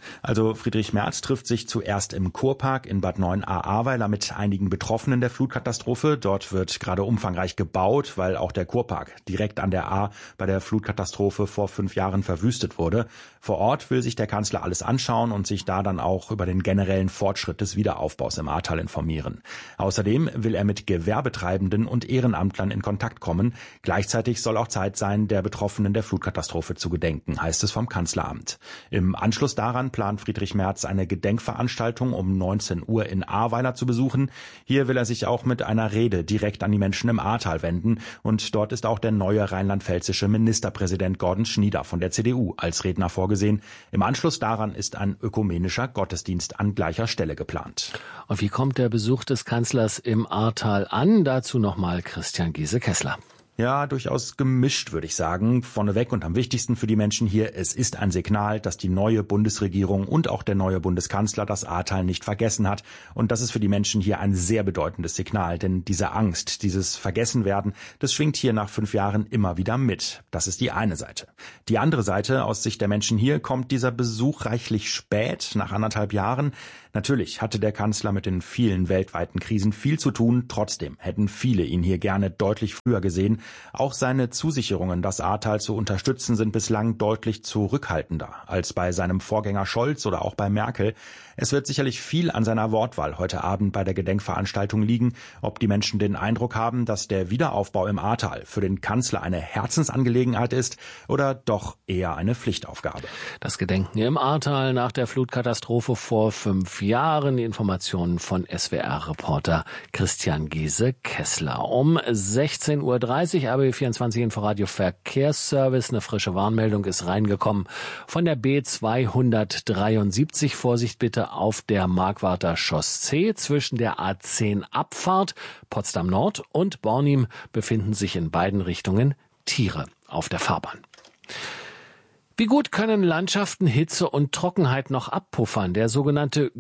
Also Friedrich Merz trifft sich zuerst im Kurpark in Bad Neuenahr-Ahrweiler mit einigen Betroffenen der Flutkatastrophe. Dort wird gerade umfangreich gebaut, weil auch der Kurpark direkt an der Ahr bei der Flutkatastrophe vor fünf Jahren verwüstet wurde. Vor Ort will sich der Kanzler alles anschauen und sich da dann auch über den generellen Fortschritt des Wiederaufbaus im Ahrtal informieren. Außerdem will er mit Gewerbetreibenden und Ehrenamtlern in Kontakt kommen. Gleichzeitig soll auch Zeit sein, der Betroffenen der Flutkatastrophe zu gedenken, heißt es vom Kanzleramt. Im Anschluss daran plant Friedrich Merz eine Gedenkveranstaltung um neunzehn Uhr in Ahrweiler zu besuchen. Hier will er sich auch mit einer Rede direkt an die Menschen im Ahrtal wenden. Und dort ist auch der neue rheinland-pfälzische Ministerpräsident Gordon Schnieder von der C D U als Redner vorgesehen. Im Anschluss daran ist ein ökumenischer Gottesdienst an gleicher Stelle geplant. Und wie kommt der Besuch des Kanzlers im Ahrtal an? Dazu nochmal Christian Giese-Kessler. Ja, durchaus gemischt, würde ich sagen. Vorneweg und am wichtigsten für die Menschen hier, es ist ein Signal, dass die neue Bundesregierung und auch der neue Bundeskanzler das Ahrtal nicht vergessen hat. Und das ist für die Menschen hier ein sehr bedeutendes Signal, denn diese Angst, dieses Vergessenwerden, das schwingt hier nach fünf Jahren immer wieder mit. Das ist die eine Seite. Die andere Seite, aus Sicht der Menschen hier, kommt dieser Besuch reichlich spät, nach anderthalb Jahren. Natürlich hatte der Kanzler mit den vielen weltweiten Krisen viel zu tun. Trotzdem hätten viele ihn hier gerne deutlich früher gesehen. Auch seine Zusicherungen, das Ahrtal zu unterstützen, sind bislang deutlich zurückhaltender als bei seinem Vorgänger Scholz oder auch bei Merkel. Es wird sicherlich viel an seiner Wortwahl heute Abend bei der Gedenkveranstaltung liegen, ob die Menschen den Eindruck haben, dass der Wiederaufbau im Ahrtal für den Kanzler eine Herzensangelegenheit ist oder doch eher eine Pflichtaufgabe. Das Gedenken im Ahrtal nach der Flutkatastrophe vor fünf Jahren. Die Informationen von S W R-Reporter Christian Giese-Kessler. Um sechzehn Uhr dreißig, R B B vierundzwanzig Inforadio Verkehrsservice. Eine frische Warnmeldung ist reingekommen von der B zweihundertdreiundsiebzig. Vorsicht bitte auf der Markwarter Chaussee. Zwischen der A zehn Abfahrt Potsdam Nord und Bornim befinden sich in beiden Richtungen Tiere auf der Fahrbahn. Wie gut können Landschaften Hitze und Trockenheit noch abpuffern? Der sogenannte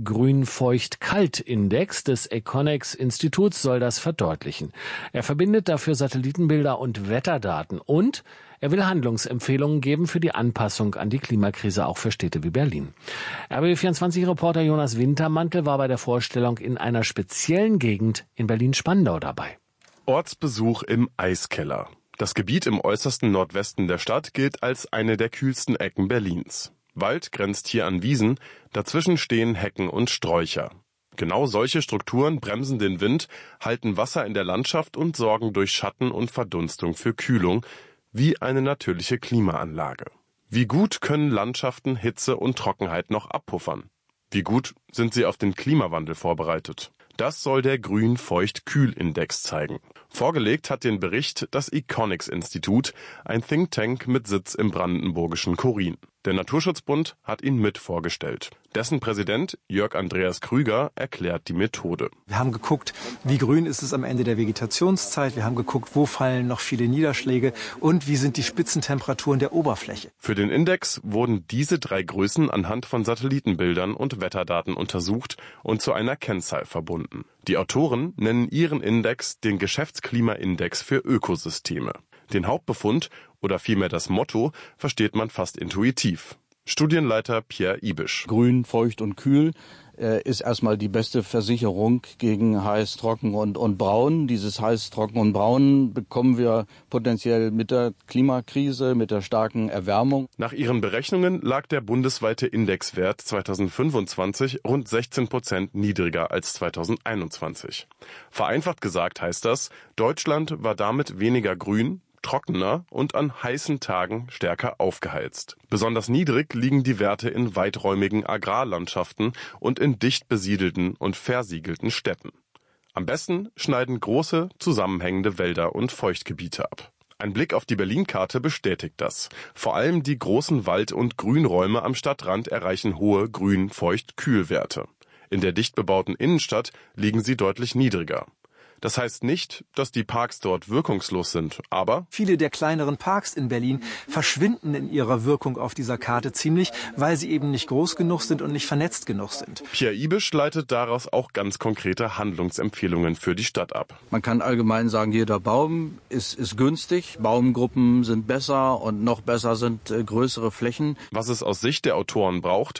Grün-Feucht-Kalt-Index des Econex-Instituts soll das verdeutlichen. Er verbindet dafür Satellitenbilder und Wetterdaten und er will Handlungsempfehlungen geben für die Anpassung an die Klimakrise, auch für Städte wie Berlin. R B B vierundzwanzig-Reporter Jonas Wintermantel war bei der Vorstellung in einer speziellen Gegend in Berlin-Spandau dabei. Ortsbesuch im Eiskeller. Das Gebiet im äußersten Nordwesten der Stadt gilt als eine der kühlsten Ecken Berlins. Wald grenzt hier an Wiesen, dazwischen stehen Hecken und Sträucher. Genau solche Strukturen bremsen den Wind, halten Wasser in der Landschaft und sorgen durch Schatten und Verdunstung für Kühlung, wie eine natürliche Klimaanlage. Wie gut können Landschaften Hitze und Trockenheit noch abpuffern? Wie gut sind sie auf den Klimawandel vorbereitet? Das soll der Grün-Feucht-Kühl-Index zeigen. Vorgelegt hat den Bericht das Econex-Institut, ein Think Tank mit Sitz im brandenburgischen Chorin. Der Naturschutzbund hat ihn mit vorgestellt. Dessen Präsident Jörg Andreas Krüger erklärt die Methode. Wir haben geguckt, wie grün ist es am Ende der Vegetationszeit. Wir haben geguckt, wo fallen noch viele Niederschläge und wie sind die Spitzentemperaturen der Oberfläche. Für den Index wurden diese drei Größen anhand von Satellitenbildern und Wetterdaten untersucht und zu einer Kennzahl verbunden. Die Autoren nennen ihren Index den Geschäftsklimaindex für Ökosysteme. Den Hauptbefund oder vielmehr das Motto versteht man fast intuitiv. Studienleiter Pierre Ibisch. Grün, feucht und kühl äh, ist erstmal die beste Versicherung gegen heiß, trocken und, und braun. Dieses heiß, trocken und braun bekommen wir potenziell mit der Klimakrise, mit der starken Erwärmung. Nach ihren Berechnungen lag der bundesweite Indexwert zweitausendfünfundzwanzig rund sechzehn Prozent niedriger als zweitausendeinundzwanzig. Vereinfacht gesagt heißt das, Deutschland war damit weniger grün, trockener und an heißen Tagen stärker aufgeheizt. Besonders niedrig liegen die Werte in weiträumigen Agrarlandschaften und in dicht besiedelten und versiegelten Städten. Am besten schneiden große, zusammenhängende Wälder und Feuchtgebiete ab. Ein Blick auf die Berlin-Karte bestätigt das. Vor allem die großen Wald- und Grünräume am Stadtrand erreichen hohe Grün-Feucht-Kühlwerte. In der dicht bebauten Innenstadt liegen sie deutlich niedriger. Das heißt nicht, dass die Parks dort wirkungslos sind, aber viele der kleineren Parks in Berlin verschwinden in ihrer Wirkung auf dieser Karte ziemlich, weil sie eben nicht groß genug sind und nicht vernetzt genug sind. Pierre Ibisch leitet daraus auch ganz konkrete Handlungsempfehlungen für die Stadt ab. Man kann allgemein sagen, jeder Baum ist, ist günstig, Baumgruppen sind besser und noch besser sind äh, größere Flächen. Was es aus Sicht der Autoren braucht: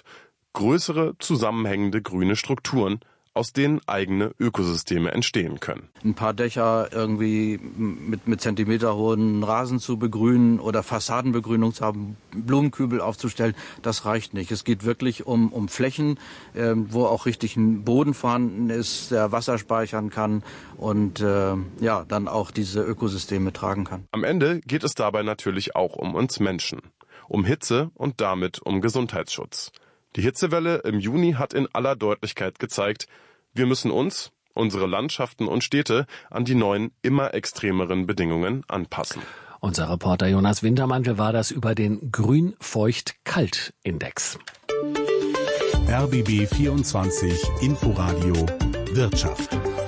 größere, zusammenhängende grüne Strukturen, aus denen eigene Ökosysteme entstehen können. Ein paar Dächer irgendwie mit, mit zentimeterhohen Rasen zu begrünen oder Fassadenbegrünung zu haben, Blumenkübel aufzustellen, das reicht nicht. Es geht wirklich um, um Flächen, äh, wo auch richtig ein Boden vorhanden ist, der Wasser speichern kann und äh, ja, dann auch diese Ökosysteme tragen kann. Am Ende geht es dabei natürlich auch um uns Menschen, um Hitze und damit um Gesundheitsschutz. Die Hitzewelle im Juni hat in aller Deutlichkeit gezeigt, wir müssen uns, unsere Landschaften und Städte an die neuen, immer extremeren Bedingungen anpassen. Unser Reporter Jonas Wintermantel war das über den Grün-Feucht-Kalt-Index. R B B vierundzwanzig Inforadio Wirtschaft.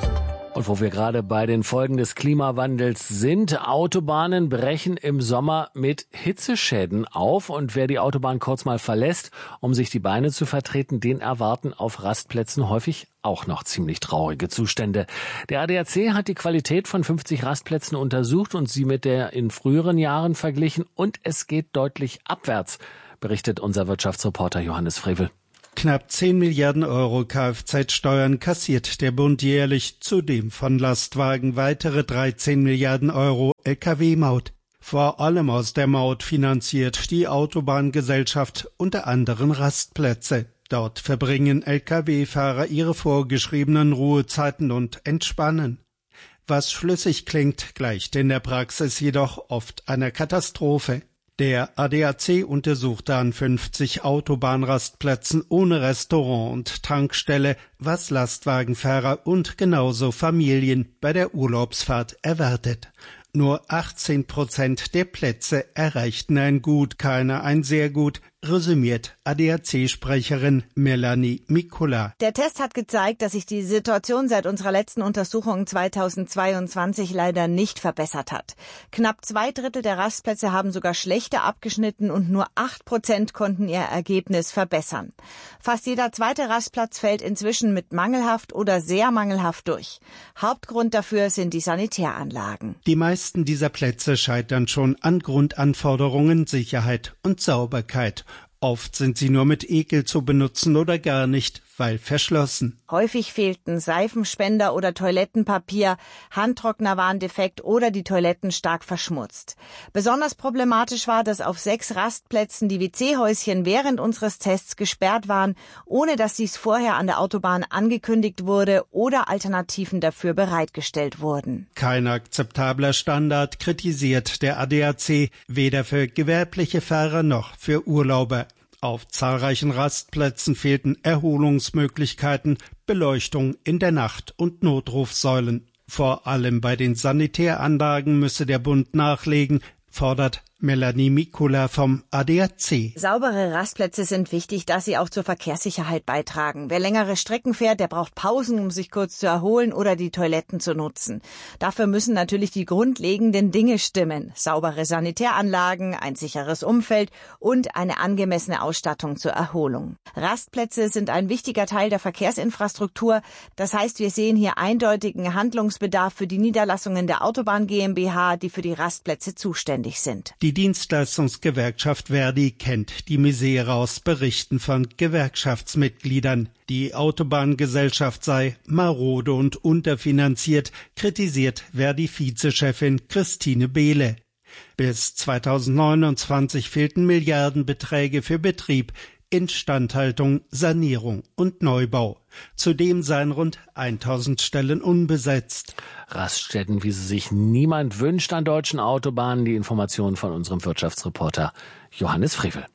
Und wo wir gerade bei den Folgen des Klimawandels sind, Autobahnen brechen im Sommer mit Hitzeschäden auf. Und wer die Autobahn kurz mal verlässt, um sich die Beine zu vertreten, den erwarten auf Rastplätzen häufig auch noch ziemlich traurige Zustände. Der A D A C hat die Qualität von fünfzig Rastplätzen untersucht und sie mit der in früheren Jahren verglichen. Und es geht deutlich abwärts, berichtet unser Wirtschaftsreporter Johannes Frevel. Knapp zehn Milliarden Euro Kfz-Steuern kassiert der Bund jährlich, zudem von Lastwagen weitere dreizehn Milliarden Euro L K W-Maut. Vor allem aus der Maut finanziert die Autobahngesellschaft unter anderem Rastplätze. Dort verbringen L K W-Fahrer ihre vorgeschriebenen Ruhezeiten und entspannen. Was schlüssig klingt, gleicht in der Praxis jedoch oft einer Katastrophe. Der A D A C untersuchte an fünfzig Autobahnrastplätzen ohne Restaurant und Tankstelle, was Lastwagenfahrer und genauso Familien bei der Urlaubsfahrt erwartet. Nur achtzehn Prozent der Plätze erreichten ein Gut, keiner ein sehr gut, resümiert A D A C-Sprecherin Melanie Mikula. Der Test hat gezeigt, dass sich die Situation seit unserer letzten Untersuchung zweitausendzweiundzwanzig leider nicht verbessert hat. Knapp zwei Drittel der Rastplätze haben sogar schlechter abgeschnitten und nur acht Prozent konnten ihr Ergebnis verbessern. Fast jeder zweite Rastplatz fällt inzwischen mit mangelhaft oder sehr mangelhaft durch. Hauptgrund dafür sind die Sanitäranlagen. Die meisten dieser Plätze scheitern schon an Grundanforderungen, Sicherheit und Sauberkeit. Oft sind sie nur mit Ekel zu benutzen oder gar nicht, weil verschlossen. Häufig fehlten Seifenspender oder Toilettenpapier, Handtrockner waren defekt oder die Toiletten stark verschmutzt. Besonders problematisch war, dass auf sechs Rastplätzen die W C-Häuschen während unseres Tests gesperrt waren, ohne dass dies vorher an der Autobahn angekündigt wurde oder Alternativen dafür bereitgestellt wurden. Kein akzeptabler Standard, kritisiert der A D A C, weder für gewerbliche Fahrer noch für Urlauber. Auf zahlreichen Rastplätzen fehlten Erholungsmöglichkeiten, Beleuchtung in der Nacht und Notrufsäulen. Vor allem bei den Sanitäranlagen müsse der Bund nachlegen, fordert Melanie Mikula vom A D A C. Saubere Rastplätze sind wichtig, da sie auch zur Verkehrssicherheit beitragen. Wer längere Strecken fährt, der braucht Pausen, um sich kurz zu erholen oder die Toiletten zu nutzen. Dafür müssen natürlich die grundlegenden Dinge stimmen. Saubere Sanitäranlagen, ein sicheres Umfeld und eine angemessene Ausstattung zur Erholung. Rastplätze sind ein wichtiger Teil der Verkehrsinfrastruktur. Das heißt, wir sehen hier eindeutigen Handlungsbedarf für die Niederlassungen der Autobahn GmbH, die für die Rastplätze zuständig sind. Die Dienstleistungsgewerkschaft Verdi kennt die Misere aus Berichten von Gewerkschaftsmitgliedern. Die Autobahngesellschaft sei marode und unterfinanziert, kritisiert Verdi-Vizechefin Christine Behle. Bis zweitausendneunundzwanzig fehlten Milliardenbeträge für Betrieb, Instandhaltung, Sanierung und Neubau. Zudem seien rund tausend Stellen unbesetzt. Raststätten, wie sie sich niemand wünscht an deutschen Autobahnen. Die Informationen von unserem Wirtschaftsreporter Johannes Frevel.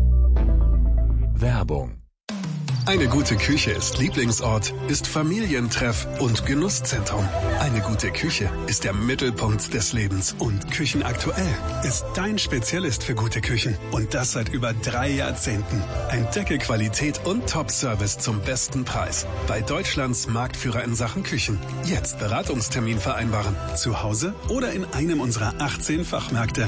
Werbung. Eine gute Küche ist Lieblingsort, ist Familientreff und Genusszentrum. Eine gute Küche ist der Mittelpunkt des Lebens. Und Küchenaktuell ist dein Spezialist für gute Küchen. Und das seit über drei Jahrzehnten. Entdecke Qualität und Top-Service zum besten Preis. Bei Deutschlands Marktführer in Sachen Küchen. Jetzt Beratungstermin vereinbaren. Zu Hause oder in einem unserer achtzehn Fachmärkte.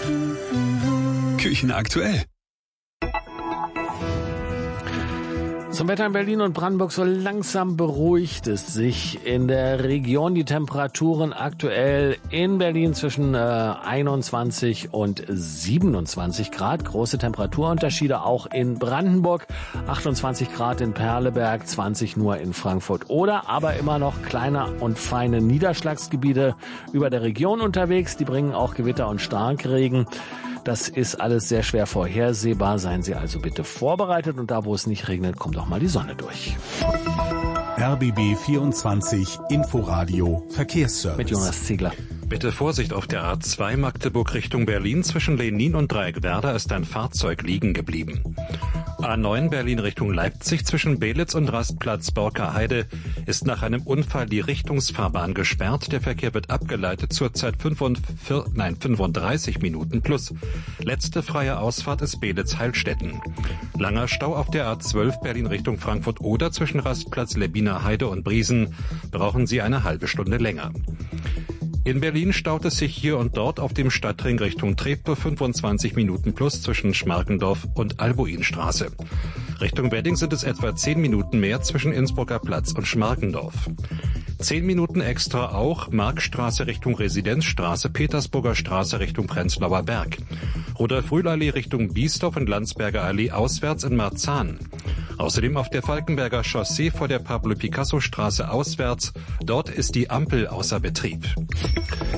Küchenaktuell. Zum Wetter in Berlin und Brandenburg, so langsam beruhigt es sich in der Region. Die Temperaturen aktuell in Berlin zwischen äh, einundzwanzig und siebenundzwanzig Grad. Große Temperaturunterschiede auch in Brandenburg. achtundzwanzig Grad in Perleberg, zwanzig nur in Frankfurt oder, aber immer noch kleine und feine Niederschlagsgebiete über der Region unterwegs. Die bringen auch Gewitter und Starkregen. Das ist alles sehr schwer vorhersehbar. Seien Sie also bitte vorbereitet. Und da, wo es nicht regnet, kommt auch mal die Sonne durch. R B B vierundzwanzig Inforadio Verkehrsservice. Mit Jonas Ziegler. Bitte Vorsicht auf der A zwei Magdeburg Richtung Berlin. Zwischen Lenin und Dreieckwerder ist ein Fahrzeug liegen geblieben. A neun Berlin Richtung Leipzig zwischen Belitz und Rastplatz Borker-Heide ist nach einem Unfall die Richtungsfahrbahn gesperrt. Der Verkehr wird abgeleitet, zurzeit fünfundvierzig, nein, fünfunddreißig Minuten plus. Letzte freie Ausfahrt ist Belitz-Heilstätten. Langer Stau auf der A zwölf Berlin Richtung Frankfurt oder zwischen Rastplatz Lebbiner Heide und Briesen. Brauchen Sie eine halbe Stunde länger. In Berlin staut es sich hier und dort auf dem Stadtring Richtung Treptow fünfundzwanzig Minuten plus zwischen Schmarkendorf und Albuinstraße. Richtung Wedding sind es etwa zehn Minuten mehr zwischen Innsbrucker Platz und Schmarkendorf. zehn Minuten extra auch Markstraße Richtung Residenzstraße, Petersburger Straße Richtung Prenzlauer Berg. Rudolf-Rühl-Allee Richtung Biesdorf und Landsberger Allee auswärts in Marzahn. Außerdem auf der Falkenberger Chaussee vor der Pablo-Picasso-Straße auswärts. Dort ist die Ampel außer Betrieb.